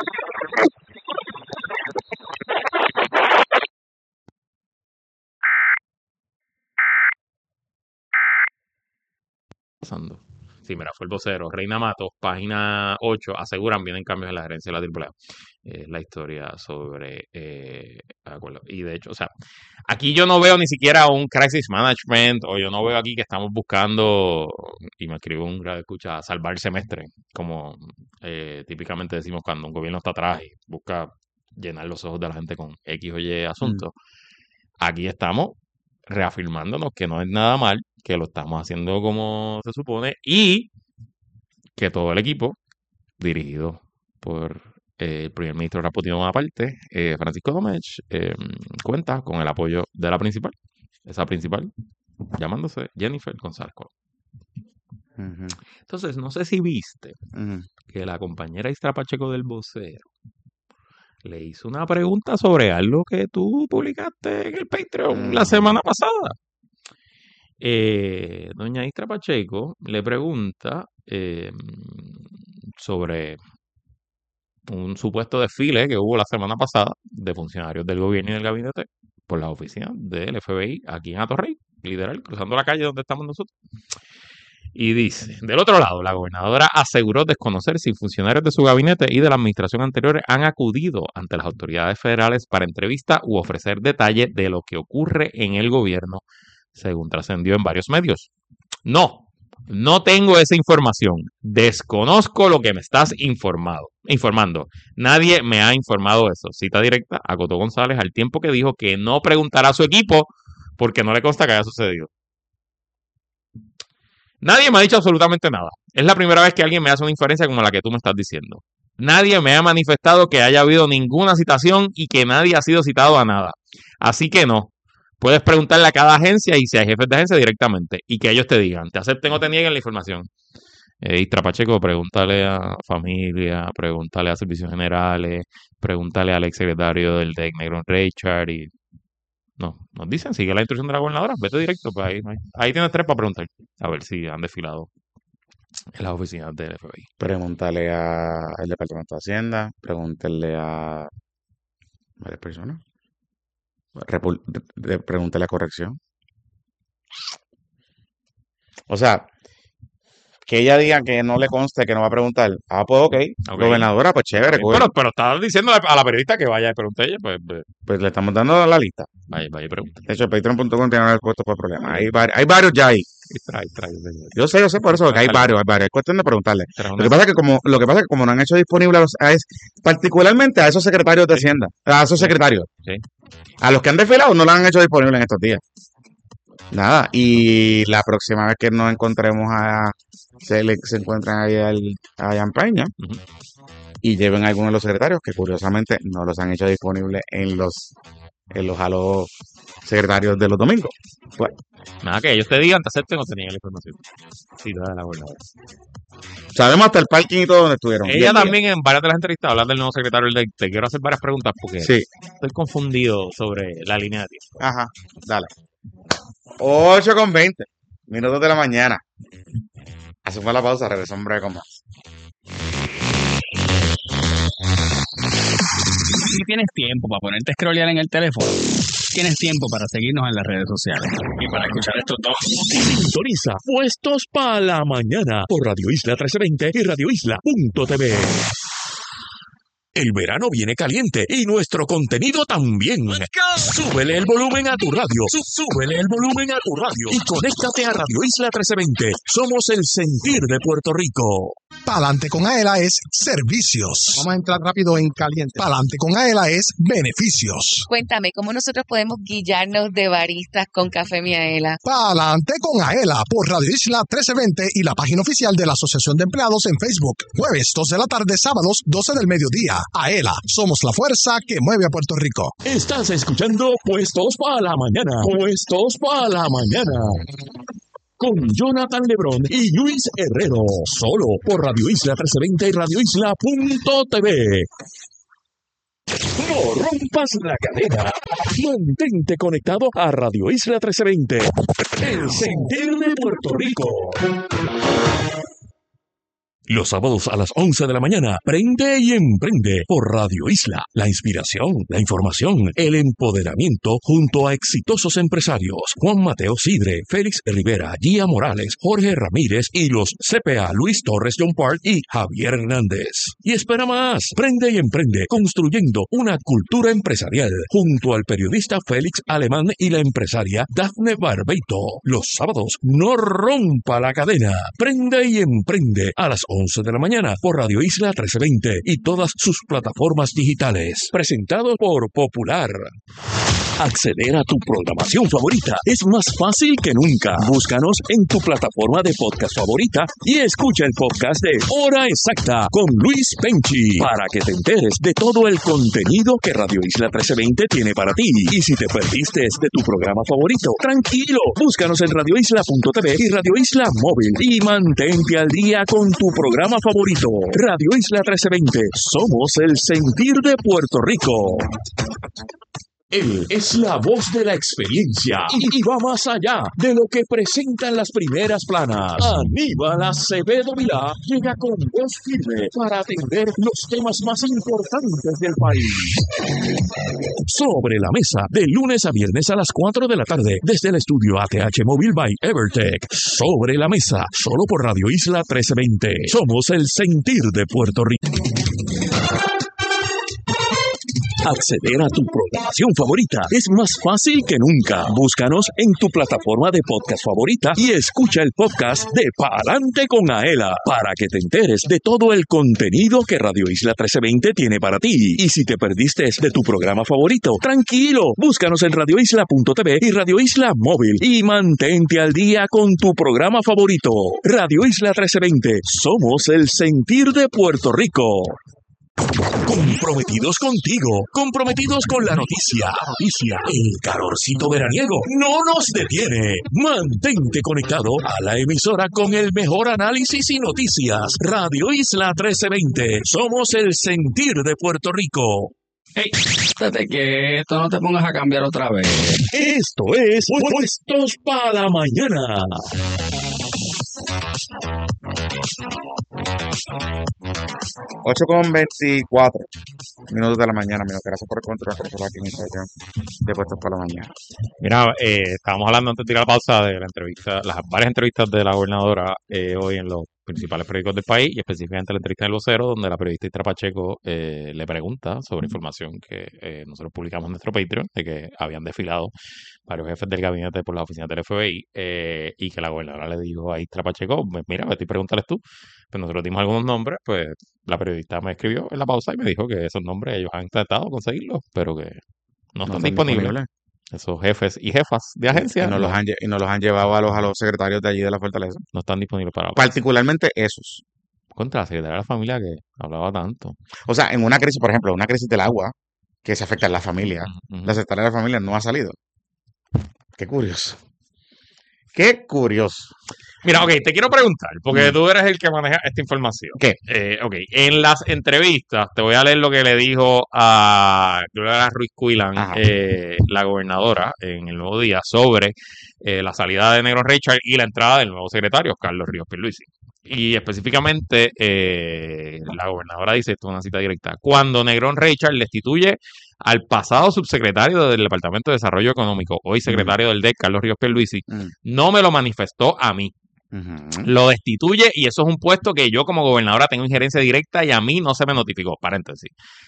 pasando. Sí, mira, fue el vocero. Reina Matos, página ocho, aseguran vienen cambios en la gerencia de la triple A. Eh, la historia sobre... Eh, acuerdo. Y de hecho, o sea, aquí yo no veo ni siquiera un crisis management, o yo no veo aquí que estamos buscando, y me escribe un grado de escucha, salvar el semestre, como eh, típicamente decimos cuando un gobierno está atrás y busca llenar los ojos de la gente con X o Y asuntos. Mm. Aquí estamos reafirmándonos que no es nada mal, que lo estamos haciendo como se supone y que todo el equipo, dirigido por eh, el primer ministro Raputin aparte, eh, Francisco Domech, eh, cuenta con el apoyo de la principal, esa principal, llamándose Jennifer González Colón. Uh-huh. Entonces, no sé si viste uh-huh. que la compañera Istra Pacheco del vocero le hizo una pregunta sobre algo que tú publicaste en el Patreon uh-huh. la semana pasada. Eh, doña Istra Pacheco le pregunta eh, sobre un supuesto desfile que hubo la semana pasada de funcionarios del gobierno y del gabinete por las oficinas del F B I aquí en Atorrey, literal, cruzando la calle donde estamos nosotros. Y dice, del otro lado, la gobernadora aseguró desconocer si funcionarios de su gabinete y de la administración anterior han acudido ante las autoridades federales para entrevista u ofrecer detalles de lo que ocurre en el gobierno, según trascendió en varios medios. No, no tengo esa información. Desconozco lo que me estás informado, informando. Nadie me ha informado eso. Cita directa a Coto González al tiempo que dijo que no preguntará a su equipo porque no le consta que haya sucedido. Nadie me ha dicho absolutamente nada. Es la primera vez que alguien me hace una inferencia como la que tú me estás diciendo. Nadie me ha manifestado que haya habido ninguna citación y que nadie ha sido citado a nada. Así que no. Puedes preguntarle a cada agencia y si hay jefes de agencia directamente y que ellos te digan, te acepten o te nieguen la información. Eh, Istra Pacheco, pregúntale a familia, pregúntale a servicios generales, pregúntale al exsecretario del D E C, Negron Richard y... No, nos dicen, sigue la instrucción de la gobernadora, vete directo, pues ahí, ahí, ahí tienes tres para preguntar, a ver si han desfilado en las oficinas del F B I. Pregúntale a- al Departamento de Hacienda, pregúntale a varias personas, Repul- de- pregúntale a Corrección. O sea, que ella diga que no le conste, que no va a preguntar. Ah, pues ok, Ok. gobernadora, pues chévere, Ok, coge. Pero, pero estaba diciendo a la periodista que vaya y pregunte a ella, pues, pues, Pues le estamos dando la lista. vaya, vaya y pregunte. De hecho, patreon punto com tiene el puesto por problemas. Hay, vari- hay varios ya ahí. Istra, Istra, Istra. Yo sé, yo sé por eso, que hay Dale. varios, hay varios. Es cuestión de preguntarle. Istra, Lo una- que pasa es que como, lo que pasa es que como no han hecho disponible a los, a es, particularmente a esos secretarios de Sí. Hacienda, a esos Sí. secretarios, Sí. a los que han desfilado no lo han hecho disponible en estos días. Nada, y la próxima vez que nos encontremos a, se, le- se encuentran ahí al, a Jan Peña Ujú. y lleven a algunos de los secretarios que curiosamente no los han hecho disponibles en los, en los a los secretarios de los domingos. Pues, Nada, que ellos te digan, te acepten o te nieguen la información. Sí, te da la gobernadora. sabemos hasta el parking y todo donde estuvieron. Ella Bien, bien. también en varias de las entrevistas habla del nuevo secretario del D E C. Te quiero hacer varias preguntas porque Sí, estoy confundido sobre la línea de tiempo. ajá, dale. ocho con veinte minutos de la mañana. Hacemos la pausa, regresamos en breve con más. Si tienes tiempo para ponerte a scrollear en el teléfono, tienes tiempo para seguirnos en las redes sociales y para escuchar estos dos. Sintoniza Puestos para la Mañana por Radio Isla trece veinte y Radio Isla punto T V. El verano viene caliente y nuestro contenido también. Súbele el volumen a tu radio. Súbele el volumen a tu radio. Y conéctate a Radio Isla trece veinte. Somos el sentir de Puerto Rico. Pa'lante con Aela es servicios. Vamos a entrar rápido en caliente. Pa'lante con Aela es beneficios. Cuéntame, ¿cómo nosotros podemos guillarnos de baristas con Café Miaela? Pa'lante con Aela por Radio Isla trece veinte y la página oficial de la Asociación de Empleados en Facebook. Jueves dos de la tarde, sábados doce del mediodía. Aela, somos la fuerza que mueve a Puerto Rico. Estás escuchando Puestos para la Mañana. Puestos para la Mañana. Con Jonathan Lebrón y Luis Herrero. Solo por Radio Isla trece veinte y radio isla punto t v. No rompas la cadena. Mantente conectado a Radio Isla trece veinte. El sentir de Puerto Rico. Los sábados a las once de la mañana, prende y emprende por Radio Isla. La inspiración, la información, el empoderamiento junto a exitosos empresarios. Juan Mateo Sidre, Félix Rivera, Gia Morales, Jorge Ramírez y los C P A Luis Torres John Park y Javier Hernández. Y espera más, prende y emprende construyendo una cultura empresarial junto al periodista Félix Alemán y la empresaria Dafne Barbeito. Los sábados, no rompa la cadena. Prende y emprende a las once de la mañana por Radio Isla trece veinte y todas sus plataformas digitales. Presentado por Popular. Acceder a tu programación favorita es más fácil que nunca. Búscanos en tu plataforma de podcast favorita y escucha el podcast de Hora Exacta con Luis Penchi para que te enteres de todo el contenido que Radio Isla trece veinte tiene para ti. Y si te perdiste de tu programa favorito, tranquilo, búscanos en radio isla punto t v y Radio Isla Móvil y mantente al día con tu programa favorito. Radio Isla trece veinte, somos el sentir de Puerto Rico. Él es la voz de la experiencia y, y va más allá de lo que presentan las primeras planas. Aníbal Acevedo Vilá llega con voz firme para atender los temas más importantes del país. Sobre la mesa, de lunes a viernes a las cuatro de la tarde, desde el estudio A T H Móvil by Evertech. Sobre la mesa, solo por Radio Isla trece veinte. Somos el sentir de Puerto Rico. Acceder a tu programación favorita es más fácil que nunca. Búscanos en tu plataforma de podcast favorita y escucha el podcast de Pa'lante con Aela para que te enteres de todo el contenido que Radio Isla trece veinte tiene para ti. Y si te perdiste de tu programa favorito, tranquilo, búscanos en radio isla punto t v y Radio Isla Móvil y mantente al día con tu programa favorito. Radio Isla trece veinte, somos el sentir de Puerto Rico. Comprometidos contigo, comprometidos con la noticia. Noticia, el calorcito veraniego no nos detiene. Mantente conectado a la emisora con el mejor análisis y noticias. Radio Isla trece veinte, somos el sentir de Puerto Rico. Hey, estate quieto, no te pongas a cambiar otra vez. Esto es Puestos para la Mañana. ocho con veinticuatro minutos de la mañana. Mira, gracias por continuar con la administración de Puestos para la Mañana. Mira, eh, estábamos hablando antes de ir a la pausa de la entrevista, las varias entrevistas de la gobernadora eh, hoy en los principales periódicos del país y específicamente la entrevista del vocero, donde la periodista Itra Pacheco eh, le pregunta sobre información que eh, nosotros publicamos en nuestro Patreon, de que habían desfilado varios jefes del gabinete por las oficinas del F B I eh, y que la gobernadora le dijo a Itra Pacheco, pues mira, vete y pregúntales tú. Pues nosotros dimos algunos nombres, pues la periodista me escribió en la pausa y me dijo que esos nombres ellos han intentado conseguirlos, pero que no están No disponibles. disponibles. Esos jefes y jefas de agencia Y nos los han, lle- y nos los han llevado a los, a los secretarios de allí de la Fortaleza. no están disponibles para Particularmente esos. contra la secretaria de la familia que hablaba tanto. O sea, en una crisis, por ejemplo, una crisis del agua que se afecta en la familia, Ujú, ujú. la secretaria de la familia no ha salido. Qué curioso. Qué curioso. Mira, ok, te quiero preguntar, porque Mm. tú eres el que maneja esta información. ¿Qué? Eh, ok, en las entrevistas, te voy a leer lo que le dijo a Gloria Ruiz Cuilán, Ajá. eh, la gobernadora, en el Nuevo Día, sobre eh, la salida de Negrón Richard y la entrada del nuevo secretario, Carlos Ríos Pierluisi. Y específicamente, eh, la gobernadora dice, esto es una cita directa, cuando Negrón Richard destituye al pasado subsecretario del Departamento de Desarrollo Económico, hoy secretario del D E C, Carlos Ríos Pierluisi, Mm. no me lo manifestó a mí. Ujú. Lo destituye y eso es un puesto que yo como gobernadora tengo injerencia directa y a mí no se me notificó. Paréntesis.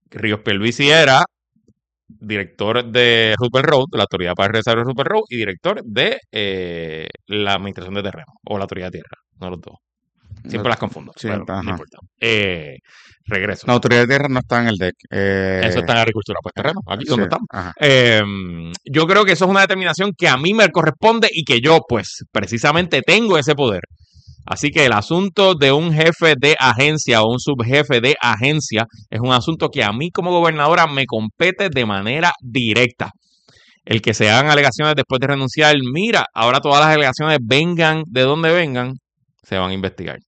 Ríos Pierluisi era director de Roosevelt Road, la Autoridad para el Desarrollo de Roosevelt Road, y director de eh, la Administración de Terreno, o la Autoridad de Tierra, no los dos. Siempre No, las confundo, sí, pero ajá. no importa. Eh, regreso. La autoridad de tierra no está en el D E C. Eh, Eso está en agricultura, pues terreno, aquí sí, donde estamos. ajá. Eh, yo creo que eso es una determinación que a mí me corresponde y que yo, pues, precisamente tengo ese poder. Así que el asunto de un jefe de agencia o un subjefe de agencia es un asunto que a mí como gobernadora me compete de manera directa. El que se hagan alegaciones después de renunciar, mira, ahora todas las alegaciones vengan de donde vengan, se van a investigar.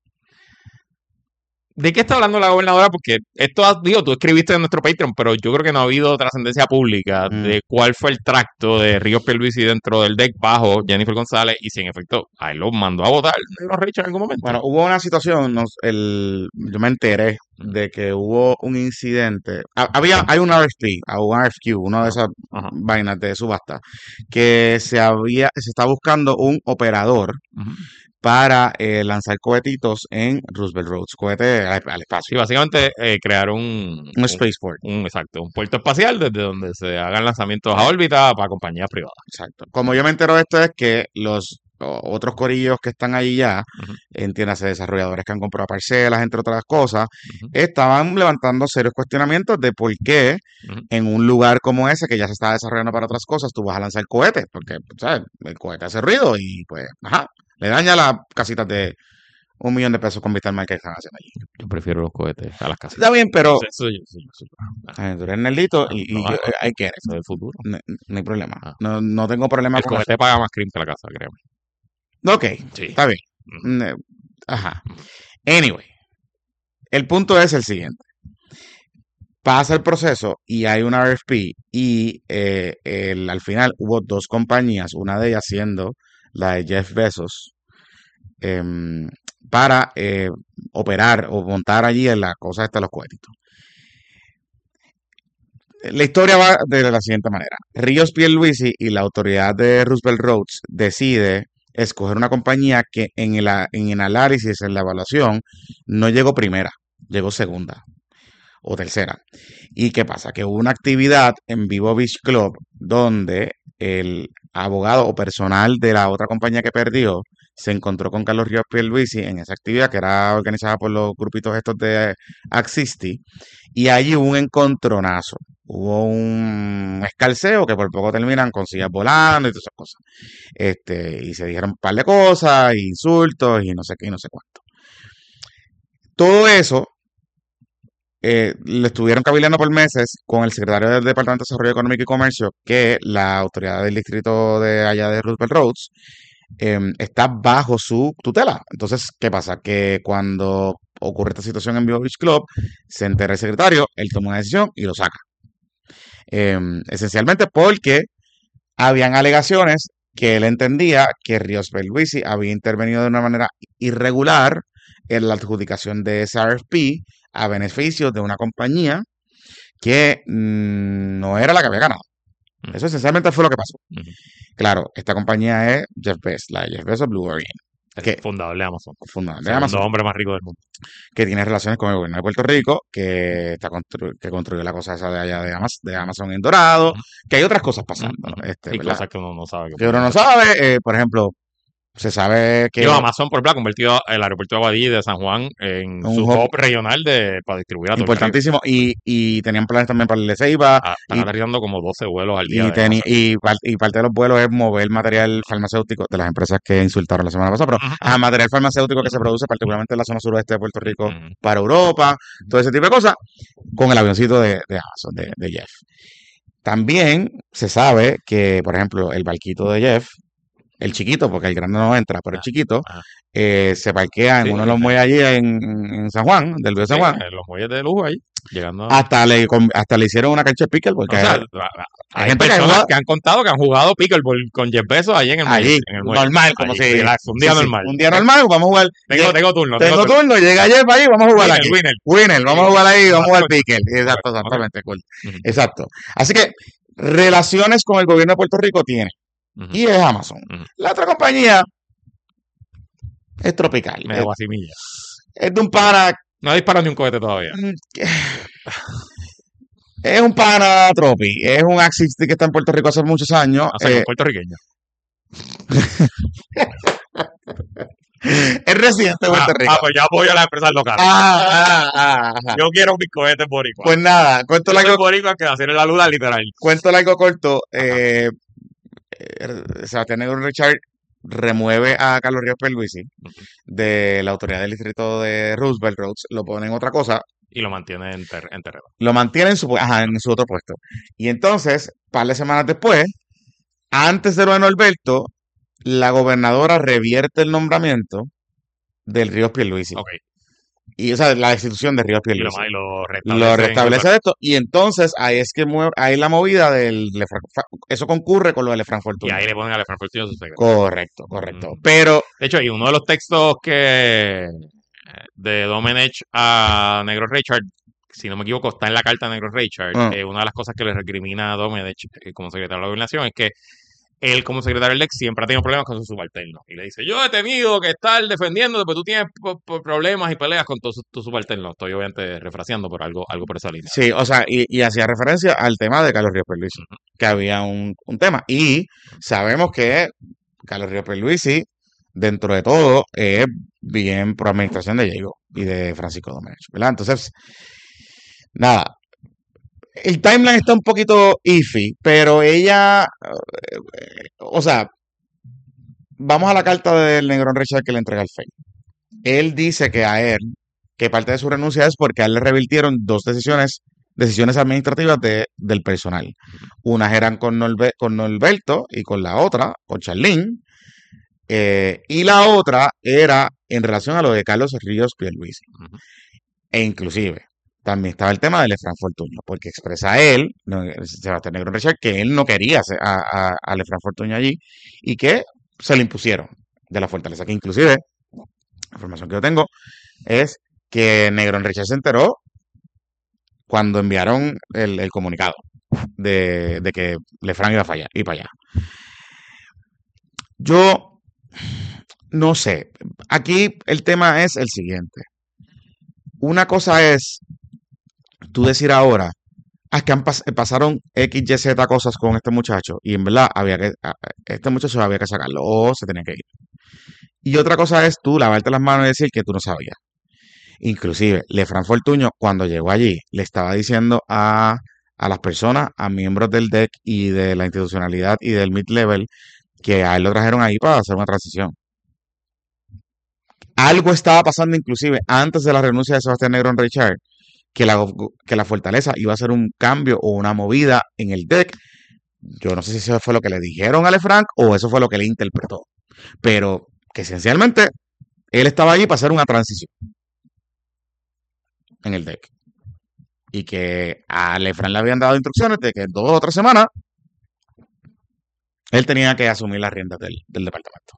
¿De qué está hablando la gobernadora? Porque esto, digo, tú escribiste en nuestro Patreon, pero yo creo que no ha habido trascendencia pública Mm. de cuál fue el tracto de Ríos Pierluisi dentro del D E C bajo Jennifer González y si en efecto a él lo mandó a votar los Richard en algún momento. Bueno, hubo una situación, nos- el, yo me enteré de que hubo un incidente. Ha- Había, hay un R F P, a un R F Q, una de esas Ajá. vainas de subasta, que se había, se está buscando un operador Ujú. para eh, lanzar cohetitos en Roosevelt Roads, cohete al, al Sí, espacio, básicamente eh, crear un, un un, spaceport. un- exacto, un puerto espacial desde donde se hagan lanzamientos a órbita para compañías privadas. Exacto. Como yo me entero de esto es que los o- otros corillos que están allí ya, Ujú, entiéndase, desarrolladores que han comprado parcelas, entre otras cosas, ujú, estaban levantando serios cuestionamientos de por qué ujú. en un lugar como ese, que ya se está desarrollando para otras cosas, tú vas a lanzar cohetes, porque, ¿sabes? El cohete hace ruido y, pues, ajá, le daña las casitas de un millón de pesos con vista al mar que están haciendo allí. Yo prefiero los cohetes a las casas. Está bien, pero Eso, eso, eso, eso, eso. eh, tú eres nerdito Ah, y, y no, yo, ah, I get it. eso es el futuro. No, no hay problema. Ah. No, no tengo problema El con eso. cohete paga más crimen que la casa, créeme. Ok, Sí. está bien. Ujú. Mm, eh, Ajá. Anyway, el punto es el siguiente. Pasa el proceso y hay una R F P y eh, el- al final hubo dos compañías, una de ellas siendo la de Jeff Bezos, em, para eh, operar o montar allí en la cosa esta de los cohetitos. La historia va de la siguiente manera. Ríos Pierluisi y la autoridad de Roosevelt Roads decide escoger una compañía que en el, a- en el análisis, en la evaluación, no llegó primera, llegó segunda o tercera. ¿Y qué pasa? Que hubo una actividad en Vivo Beach Club donde el abogado o personal de la otra compañía que perdió se encontró con Carlos Ríos Pierluisi en esa actividad que era organizada por los grupitos estos de Axisti y allí hubo un encontronazo. Hubo un escalceo que por poco terminan con sillas volando y todas esas cosas. Este, y se dijeron un par de cosas, insultos y no sé qué y no sé cuánto. Todo eso eh, le estuvieron cabildeando por meses con el secretario del Departamento de Desarrollo Económico y Comercio, que la autoridad del distrito de allá de Roosevelt Roads em, está bajo su tutela. Entonces, ¿qué pasa? Que cuando ocurre esta situación en Vivo Beach Club, se entera el secretario, él toma una decisión y lo saca. Em, esencialmente porque habían alegaciones que él entendía que Ríos Pierluisi había intervenido de una manera irregular en la adjudicación de ese R F P a beneficio de una compañía que mm, no era la que había ganado. Ujú, Eso esencialmente fue lo que pasó. ujú. Claro, esta compañía es Jeff Bezos, la de Jeff Bezos Blue Origin, El que fundador de Amazon. fundador de Segundo Amazon, hombre más rico del mundo. que tiene relaciones con el gobierno de Puerto Rico, que está constru- que construyó la cosa esa de allá de Amazon, de Amazon en Dorado, Ujú, que hay otras cosas ujú, pasando, ujú. este, Y ¿verdad? cosas que uno no sabe que Que uno pueden no hacer. sabe, eh, por ejemplo, se sabe que Digo, Amazon, por ejemplo, ha convertido el aeropuerto de Aguadilla y de San Juan en un su hub hub regional de, para distribuir a todo el Caribe. importantísimo y, y tenían planes también para el de Ceiba Ah, están y, aterrizando como doce vuelos al día y, de teni- Amazon. y, par- y parte de los vuelos es mover material farmacéutico de las empresas que insultaron la semana pasada, pero Ujú, a ujú, material farmacéutico que se ujú, produce particularmente en la zona suroeste de Puerto Rico ujú, para Europa, todo ese tipo de cosas, con el avioncito de, de Amazon, de, de Jeff. También se sabe que, por ejemplo, el barquito de Jeff, el chiquito, porque el grande no entra, pero el ah, chiquito, ah. eh, se parquea en Sí, uno de los eh, muelles allí en, en San Juan, del río sí, San Juan. eh, los muelles de lujo ahí, llegando a... Hasta le, com- hasta le hicieron una cancha de pickle, porque O sea, hay, a- a- hay hay gente que personas juega que han contado que han jugado pickleball con Jeff Bezos allí en el muelle. allí, En el muelle. normal, como Allí, si, relax, un sí, día sí, normal. un día Eh, normal, vamos a jugar. Tengo, Lle- tengo turno, tengo Tengo turno. turno, llega Jeff ahí, vamos a jugar Winner, aquí. winner. Winner, vamos a Sí, jugar ahí, vamos a jugar básicamente. pickle. Exacto, Ok, ok. exactamente, cool. Ujú, Exacto. Así que, relaciones con el gobierno de Puerto Rico tiene. ujú, Y es Amazon. ujú. La otra compañía es tropical. Me Es, hago asimilla. es de un pana. No disparan ni un cohete todavía. mm, que- Es un pana Tropi, es un Axis que está en Puerto Rico hace muchos años. O sea, que eh, es puertorriqueño. es residente de Puerto Ah, Rico. ah, pues yo apoyo a las empresas locales. Ah, ah, ah, ajá. Yo quiero mis cohetes boricua. Pues nada, cuento Yo soy largo, boricua que hacer la luna literal. cuento largo corto. Eh, eh, Sebastián Negro Richard remueve a Carlos Ríos Pierluisi de la autoridad del distrito de Roosevelt Roads, lo pone en otra cosa, Y lo mantiene en, ter en terreno. lo mantiene en su, pu- ajá, en su otro puesto. Y entonces, par de semanas después, antes de lo de Norberto, la gobernadora revierte el nombramiento del Ríos Pierluisi. Ok. Y o sea, la destitución de Ríos Y lo, Pierluisi. ma- y lo Lo restablece. en restablece esto, y entonces ahí es que mueve, ahí la movida del Lefranc, eso concurre con lo de Lefranc Y Fortuna. ahí le ponen a Lefranc Fortuna su secretario. Correcto, correcto. Mm. Pero, De hecho, y uno de los textos que de Domenech a Negro Richard, si no me equivoco, está en la carta de Negro Richard. Ah. eh, una de las cosas que le recrimina a Domenech eh, como secretario de la gobernación es que él, como secretario del ex, siempre ha tenido problemas con sus subalternos. Y le dice, yo he tenido que estar defendiéndote, pero tú tienes po- po- problemas y peleas con tus tu subalternos. Estoy obviamente refraseando, pero algo, algo por esa línea. sí, o sea, y, y hacía referencia al tema de Carlos Ríos Pierluisi, que había un, un tema. Y sabemos que Carlos Ríos Pierluisi, dentro de todo, es bien pro administración de Diego y de Francisco Domenech, ¿verdad? Entonces, nada, el timeline está un poquito iffy, pero ella, eh, o sea, vamos a la carta del Negrón Richard que le entrega el F E I. Él dice que a él, que parte de su renuncia es porque a él le revirtieron dos decisiones, decisiones administrativas de, del personal. Unas eran con, Norbe- con Norberto y con la otra, con Charlín. eh, y la otra era en relación a lo de Carlos Ríos Pierluisi. Ujú. E inclusive, también estaba el tema de Lefranc Fortuño, porque expresa él, no, Sebastián Negro Richard, que él no quería hacer a, a, a Lefranc Fortuño allí y que se le impusieron de la fortaleza. Que inclusive, la información que yo tengo es que Negro Richard se enteró cuando enviaron el, el comunicado de, de que Lefranc iba a fallar, y para allá. Yo no sé. Aquí el tema es el siguiente. Una cosa es tú decir ahora, ah, es que han pas- pasaron X, Y, Z cosas con este muchacho y en verdad había que, a- a- este muchacho había que sacarlo o se tenía que ir. Y otra cosa es tú lavarte las manos y decir que tú no sabías. Inclusive, Lefranc Fortuño, cuando llegó allí, le estaba diciendo a, a las personas, a miembros del D E C y de la institucionalidad y del mid-level, que a él lo trajeron ahí para hacer una transición. Algo estaba pasando inclusive antes de la renuncia de Sebastián Negrón Richard, que la, go- que la fortaleza iba a hacer un cambio o una movida en el D E C. Yo no sé si eso fue lo que le dijeron a Lefranc o eso fue lo que le interpretó. Pero que esencialmente él estaba allí para hacer una transición en el D E C. Y que a Lefranc le habían dado instrucciones de que en dos o tres semanas él tenía que asumir las riendas del, del departamento.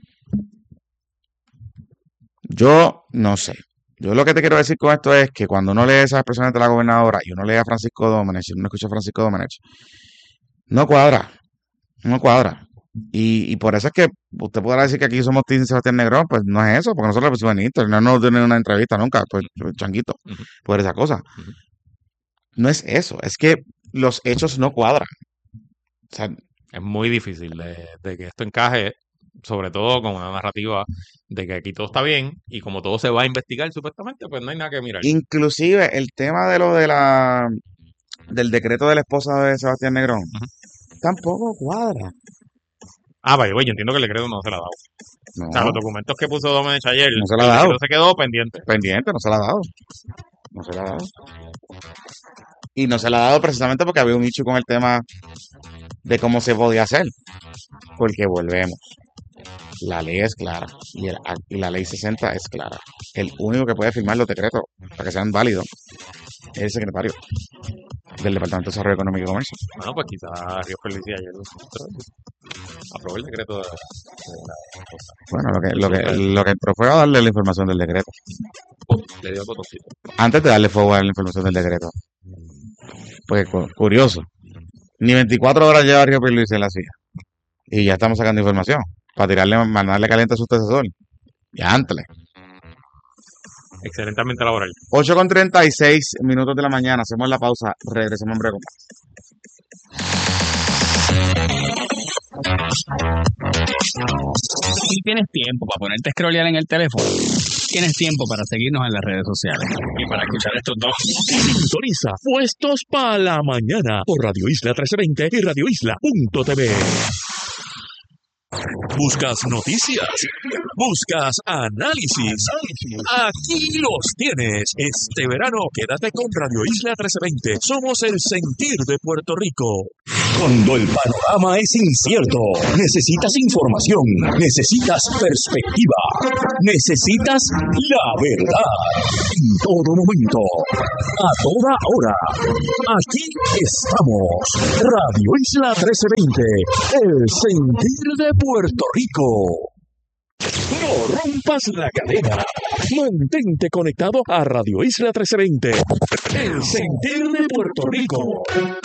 Yo no sé. Yo lo que te quiero decir con esto es que cuando uno lee esas expresiones de la gobernadora y uno lee a Francisco Domenech y uno escucha a Francisco Domenech, no cuadra. No cuadra. Y, y por eso es que usted podrá decir que aquí somos Team Sebastián Negrón, pues no es eso, porque nosotros lo pusimos en Inter, no nos dieron una entrevista nunca, pues changuito, Ujú. por esa cosa. Ujú. No es eso, es que los hechos no cuadran. O sea, Es muy difícil de, de que esto encaje, sobre todo con una narrativa de que aquí todo está bien y como todo se va a investigar supuestamente, pues no hay nada que mirar. inclusive el tema de lo de la del decreto de la esposa de Sebastián Negrón Ujú. tampoco cuadra. Ah, vaya, yo entiendo que el decreto no se lo ha dado. O sea, No, los documentos que puso Domenech ayer, no se lo el ha dado. decreto se quedó pendiente. Pendiente, no se la ha dado. No se la ha dado. Y no se la ha dado precisamente porque había un issue con el tema de cómo se podía hacer. Porque volvemos. La ley es clara y, el- y la ley sesenta es clara. El único que puede firmar los decretos para que sean válidos es el secretario del Departamento de Desarrollo Económico y Comercio. Bueno, pues quizás Ríos Felicia ayer aprobó el decreto de, de la cosa. Bueno, lo que, lo que, lo que entró fue a darle la información del decreto. Le dio el botoncito. Antes de darle fuego a la información del decreto. Pues cu- curioso. Ni veinticuatro horas lleva Río Pierluisi en la silla. Y ya estamos sacando información. Para tirarle, mandarle caliente a su antecesor. Ya antes. Excelentemente laboral. ocho con treinta y seis minutos de la mañana. Hacemos la pausa. Regresamos en breve. Si tienes tiempo para ponerte a scrollear en el teléfono, tienes tiempo para seguirnos en las redes sociales y para escuchar estos dos. Sintoniza Puestos para la Mañana por Radio Isla trece veinte y radio isla punto t v. ¿Buscas noticias? ¿Buscas análisis? Aquí los tienes. Este verano quédate con Radio Isla trece veinte. Somos el sentir de Puerto Rico. Cuando el panorama es incierto, necesitas información, necesitas perspectiva, necesitas la verdad. En todo momento, a toda hora. Aquí estamos. Radio Isla trece veinte, el sentir de Puerto Rico. No rompas la cadena. Mantente conectado a Radio Isla trece veinte, el sentir de Puerto Rico.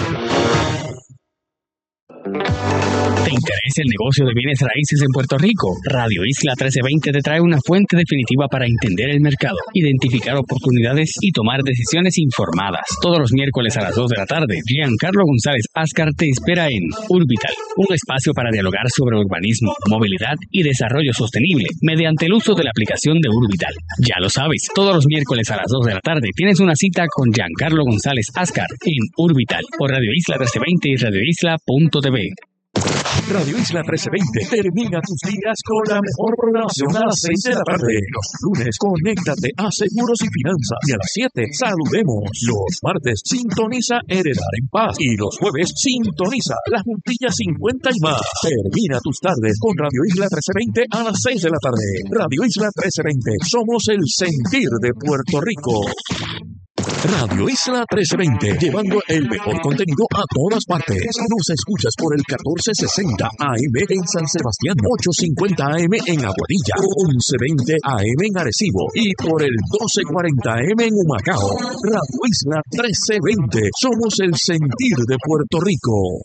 ¿Te interesa el negocio de bienes raíces en Puerto Rico? Radio Isla trece veinte te trae una fuente definitiva para entender el mercado, identificar oportunidades y tomar decisiones informadas. Todos los miércoles a las dos de la tarde, Giancarlo González Ascar te espera en Urbital, un espacio para dialogar sobre urbanismo, movilidad y desarrollo sostenible mediante el uso de la aplicación de Urbital. Ya lo sabes, todos los miércoles a las dos de la tarde tienes una cita con Giancarlo González Ascar en Urbital por Radio Isla trece veinte y radio isla punto t v. Radio Isla trece veinte termina tus días con la mejor programación a las seis de la tarde. Los lunes, conéctate a Seguros y Finanzas. Y a las siete, saludemos. Los martes, sintoniza Heredar en Paz. Y los jueves, sintoniza La Juntilla cincuenta y más. Termina tus tardes con Radio Isla trece veinte a las seis de la tarde. Radio Isla trece veinte, somos el sentir de Puerto Rico. Radio Isla trece veinte, llevando el mejor contenido a todas partes. Nos escuchas por el catorce sesenta A M en San Sebastián, ochocientos cincuenta A M en Aguadilla, once veinte A M en Arecibo y por el doce cuarenta A M en Humacao. Radio Isla trece veinte, somos el sentir de Puerto Rico.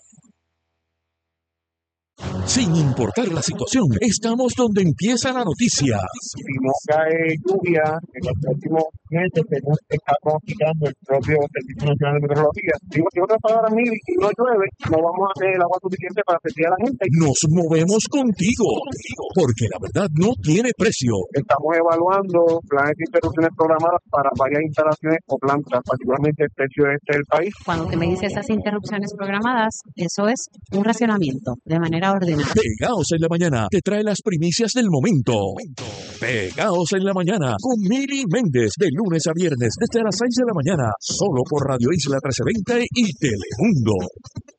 Sin importar la situación, estamos donde empieza la noticia. Si no cae lluvia en los próximos meses, según está pronosticando el propio Servicio Nacional de Meteorología, digo, en otras palabras, mire, si no llueve, no vamos a tener el agua suficiente para servir a la gente. Nos movemos contigo, porque la verdad no tiene precio. Estamos evaluando planes de interrupciones programadas para varias instalaciones o plantas, particularmente el tercio este del país. Cuando usted me dice esas interrupciones programadas, eso es un racionamiento de manera ordenada. Pegaos en la Mañana te trae las primicias del momento. Pegaos en la Mañana con Mili Méndez de lunes a viernes desde las seis de la mañana, solo por Radio Isla trece veinte y Telemundo.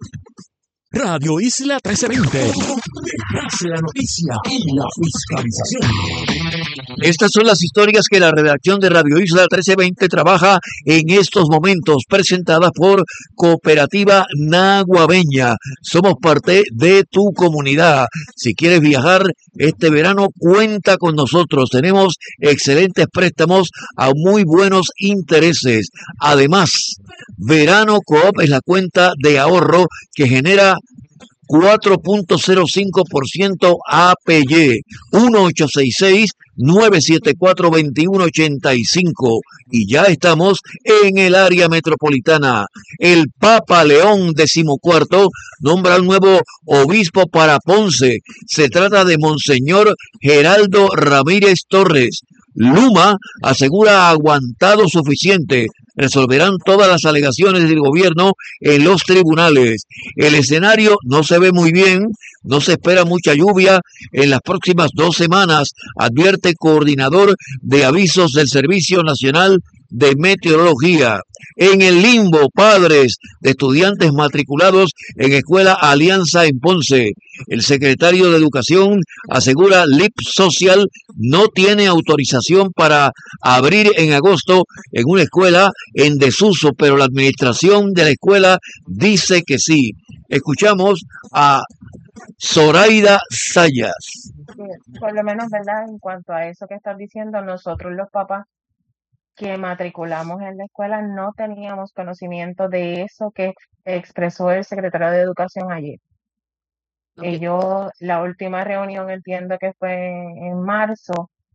Radio Isla trece veinte, donde la noticia y la fiscalización. Estas son las historias que la redacción de Radio Isla trece veinte trabaja en estos momentos, presentadas por Cooperativa Naguabeña. Somos parte de tu comunidad. Si quieres viajar este verano, cuenta con nosotros. Tenemos excelentes préstamos a muy buenos intereses. Además, Verano Coop es la cuenta de ahorro que genera cuatro punto cero cinco por ciento A P Y, uno ocho seis seis, nueve siete cuatro, dos uno ocho cinco, y ya estamos en el área metropolitana. El Papa León decimocuarto nombra al nuevo obispo para Ponce. Se trata de Monseñor Geraldo Ramírez Torres. Luma asegura aguantado suficiente. Resolverán todas las alegaciones del gobierno en los tribunales. El escenario no se ve muy bien, no se espera mucha lluvia en las próximas dos semanas, advierte coordinador de avisos del Servicio Nacional de Meteorología. En el limbo, padres de estudiantes matriculados en Escuela Alianza en Ponce. El secretario de Educación asegura L I P Social no tiene autorización para abrir en agosto en una escuela en desuso, pero la administración de la escuela dice que sí. Escuchamos a Zoraida Sayas. Por lo menos, ¿verdad? En cuanto a eso que estás diciendo, nosotros los papás que matriculamos en la escuela no teníamos conocimiento de eso que expresó el secretario de Educación ayer. Okay. Ellos, la última reunión entiendo que fue en marzo,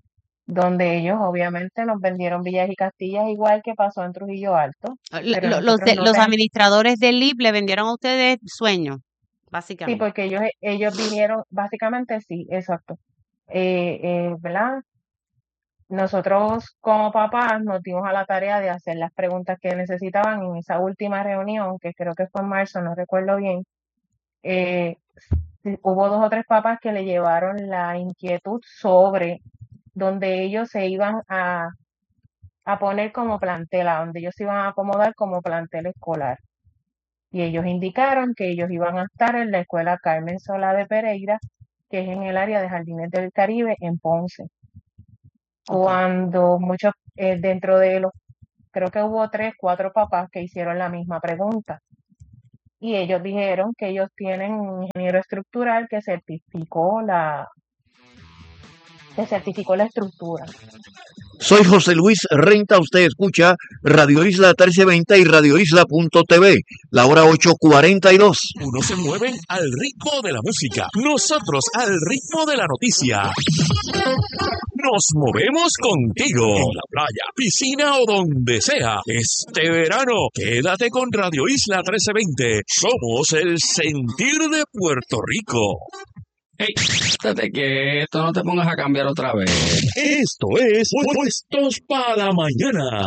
donde ellos obviamente nos vendieron villas y castillas, igual que pasó en Trujillo Alto, Lo- pero lo- los, nosotros de- no los ten- administradores del I P le vendieron a ustedes sueños, Sí, básicamente. porque ellos, ellos vinieron, básicamente sí, exacto. Eh, eh, ¿verdad? Nosotros como papás nos dimos a la tarea de hacer las preguntas que necesitaban en esa última reunión, que creo que fue en marzo, no recuerdo bien. Eh, sí, hubo dos o tres papás que le llevaron la inquietud sobre donde ellos se iban a, a poner como plantel, a donde ellos se iban a acomodar como plantel escolar. Y ellos indicaron que ellos iban a estar en la escuela Carmen Solá de Pereira, que es en el área de Jardines del Caribe, en Ponce. Cuando muchos, eh, dentro de los, creo que hubo tres, cuatro papás que hicieron la misma pregunta. Y ellos dijeron que ellos tienen un ingeniero estructural que certificó la, que certificó la estructura. Soy José Luis Renta, usted escucha Radio Isla trece veinte y radio isla punto t v, la hora ocho cuarenta y dos. Unos se mueven al ritmo de la música, nosotros al ritmo de la noticia. Nos movemos contigo en la playa, piscina o donde sea. Este verano, quédate con Radio Isla trece veinte. Somos el sentir de Puerto Rico. Hey, estate quieto, no te pongas a cambiar otra vez. Esto es Puestos para la Mañana.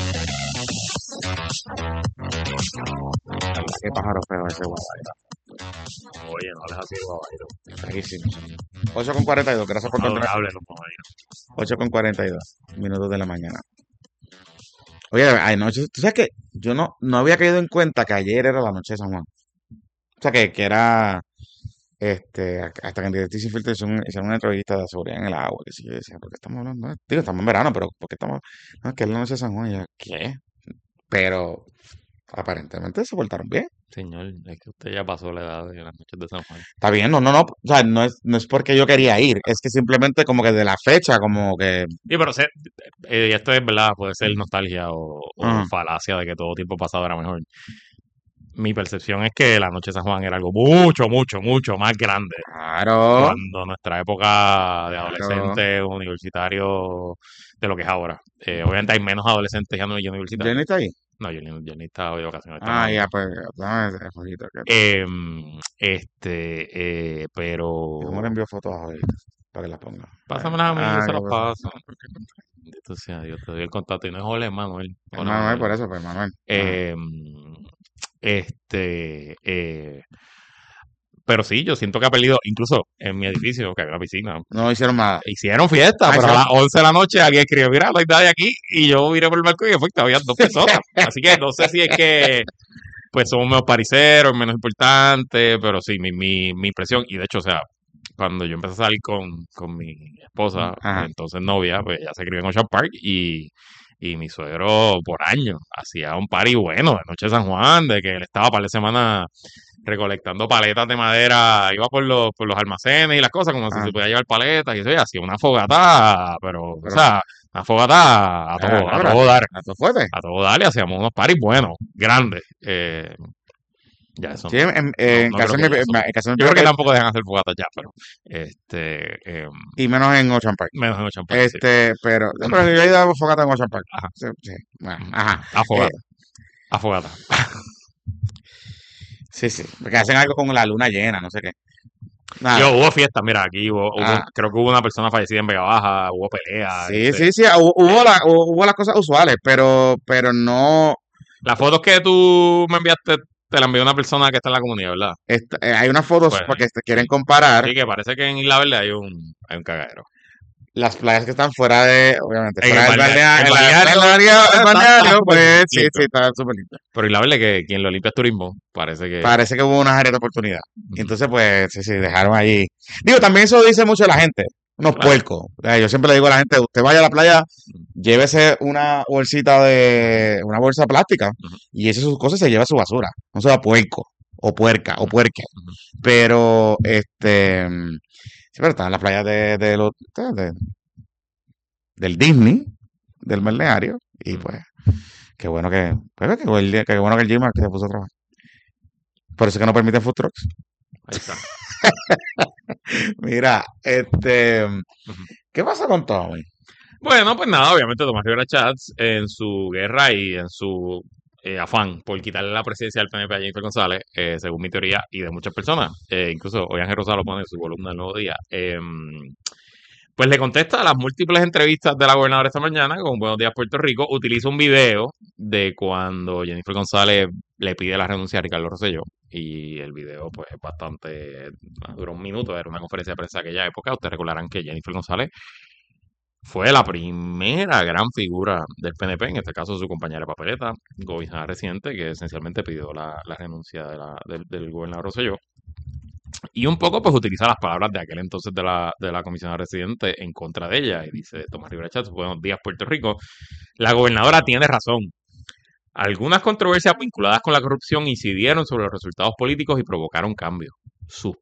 Qué pájaro feo ese guabairo. Oye, no les ha sido guabairo. Feísimo. ocho con cuarenta y dos, gracias por contar. Adorable los guabairos. ocho con cuarenta y dos minutos de la mañana. Oye, anoche, tú sabes que yo no, no había caído en cuenta que ayer era la noche de San Juan. O sea, que, que era, este, hasta que en Directriz Sin Filtro hicieron, hicieron una entrevista de seguridad en el agua. Que sí, yo decía, ¿por qué estamos hablando? Digo, estamos en verano, pero ¿por qué estamos? No, es que es la noche de San Juan. Y yo, ¿qué? Pero aparentemente se portaron bien. Señor, es que usted ya pasó la edad de las noches de San Juan. Está bien, no, no, no, o sea, no es, no es porque yo quería ir, es que simplemente como que de la fecha, como que, Sí, pero se- eh, esto es verdad, puede ser nostalgia o, o ah, falacia de que todo tiempo pasado era mejor. Mi percepción es que la noche de San Juan era algo mucho, mucho, mucho más grande. claro, Cuando nuestra época de claro. adolescentes, universitarios, de lo que es ahora. Eh, obviamente hay menos adolescentes ya no y universitarios. ¿Jenny está ahí? No, Jenny, Jenny está de vacaciones. está Ah, en ya, Miami. pues, dame ese jueguito. Que, Em, este, eh, pero ¿cómo le envío fotos ahorita? Para que las ponga. Ay, pásamelas a mí, yo ah, se ¿qué las pasó? paso. Bendito sea Dios, te doy el contacto y no es Ole, es Manuel. Es Hola, Manuel, por Manuel. eso, pues, Manuel. Ajá. Em, este, eh, pero sí, yo siento que ha perdido, incluso en mi edificio, que hay una piscina, No hicieron nada. hicieron fiesta, Ah, pero a hicieron. las once de la noche alguien escribió, mira, no hay nadie aquí, y yo miré por el balcón y efectivamente había dos personas. Así que no sé si es que pues somos menos pariseros, menos importantes, pero sí, mi, mi, mi impresión, y de hecho, o sea, cuando yo empecé a salir con, con mi esposa, Ajá. entonces novia, pues ella se crió en Ocean Park y, y mi suegro por años hacía un party bueno de Noche de San Juan, de que él estaba para la semana recolectando paletas de madera, iba por los, por los almacenes y las cosas, como si Ah, se podía llevar paletas y eso, y hacía una fogata, pero, o pero, sea, una fogata a ah, todo, a ahora, todo dar, a tu fuerte. a todo dar, y hacíamos unos parties buenos, grandes. Eh, ya eso Sí, no, en, no, en no casa creo de que mi, ya eso. en casa de mi Yo creo que prima, tampoco dejan hacer fogatas ya, pero este, em, y menos en Ocean Park. menos en Ocean Park, sí. Este, pero, no, pero yo he ido a fogata en Ocean Park. Ajá, Sí, sí, bueno, ujú. ajá. A Eh, fogata, a fogata. sí, sí, porque hacen algo con la luna llena, no sé qué. Yo, Nada. hubo fiesta, mira, aquí hubo, hubo- Ah, creo que hubo una persona fallecida en Vega Baja, hubo pelea, sí, este, sí, sí, hubo, hubo, la- hubo- hubo las cosas usuales, pero, pero no, las fotos que tú me enviaste, te las envió una persona que está en la comunidad, ¿verdad? esta- eh, hay unas fotos Pues, porque te quieren sí, comparar sí, que parece que en Isla Verde hay un, hay un cagadero. las playas que están fuera de, obviamente, En el fuera del balneario, balneario, el el balneario balneario, el está, está balneario, súper pues sí, limpio. sí, está súper limpio. Pero Isla Verde, que quien lo limpia es turismo, parece que... Parece que hubo unas áreas de oportunidad. Y Ujú. entonces, pues, sí, sí, dejaron allí. Digo, también eso dice mucho de la gente. Unos Claro. puercos. Eh, Yo siempre le digo a la gente, usted vaya a la playa, Ujú. llévese una bolsita de, una bolsa plástica Ujú. y eche sus cosas y se lleva su basura. No sea puerco, o puerca, o puerque. Ujú. Pero, este, mm, sí, pero están las playas de, de los, de- de- del Disney, del balneario, y Ujú. pues, qué bueno que, pues, qué, bueno- qué bueno que el Gmail se puso a trabajar. Por eso es que no permiten food trucks. Ahí está. Mira, este, Ujú. ¿qué pasa con Tommy? Bueno, pues nada, obviamente Tomás Rivera Chats en su guerra y en su eh, afán por quitarle la presidencia al P N P a Jennifer González, eh, según mi teoría y de muchas personas, eh, incluso hoy Ángel Rosado lo pone en su columna del Nuevo Día, eh, pues le contesta a las múltiples entrevistas de la gobernadora esta mañana con Buenos Días Puerto Rico, utiliza un video de cuando Jennifer González le pide la renuncia a Ricardo Rosselló, y el video pues es bastante, duró un minuto, era una conferencia de prensa de aquella época. Ustedes recordarán que Jennifer González fue la primera gran figura del P N P, en este caso su compañera de papeleta, gobernadora reciente, que esencialmente pidió la, la renuncia de la, del, del gobernador Rosselló. Y un poco pues utiliza las palabras de aquel entonces de la, de la comisionada residente en contra de ella. Y dice Tomás Rivera Chats, Buenos Días Puerto Rico, la gobernadora tiene razón. Algunas controversias vinculadas con la corrupción incidieron sobre los resultados políticos y provocaron cambios. Sus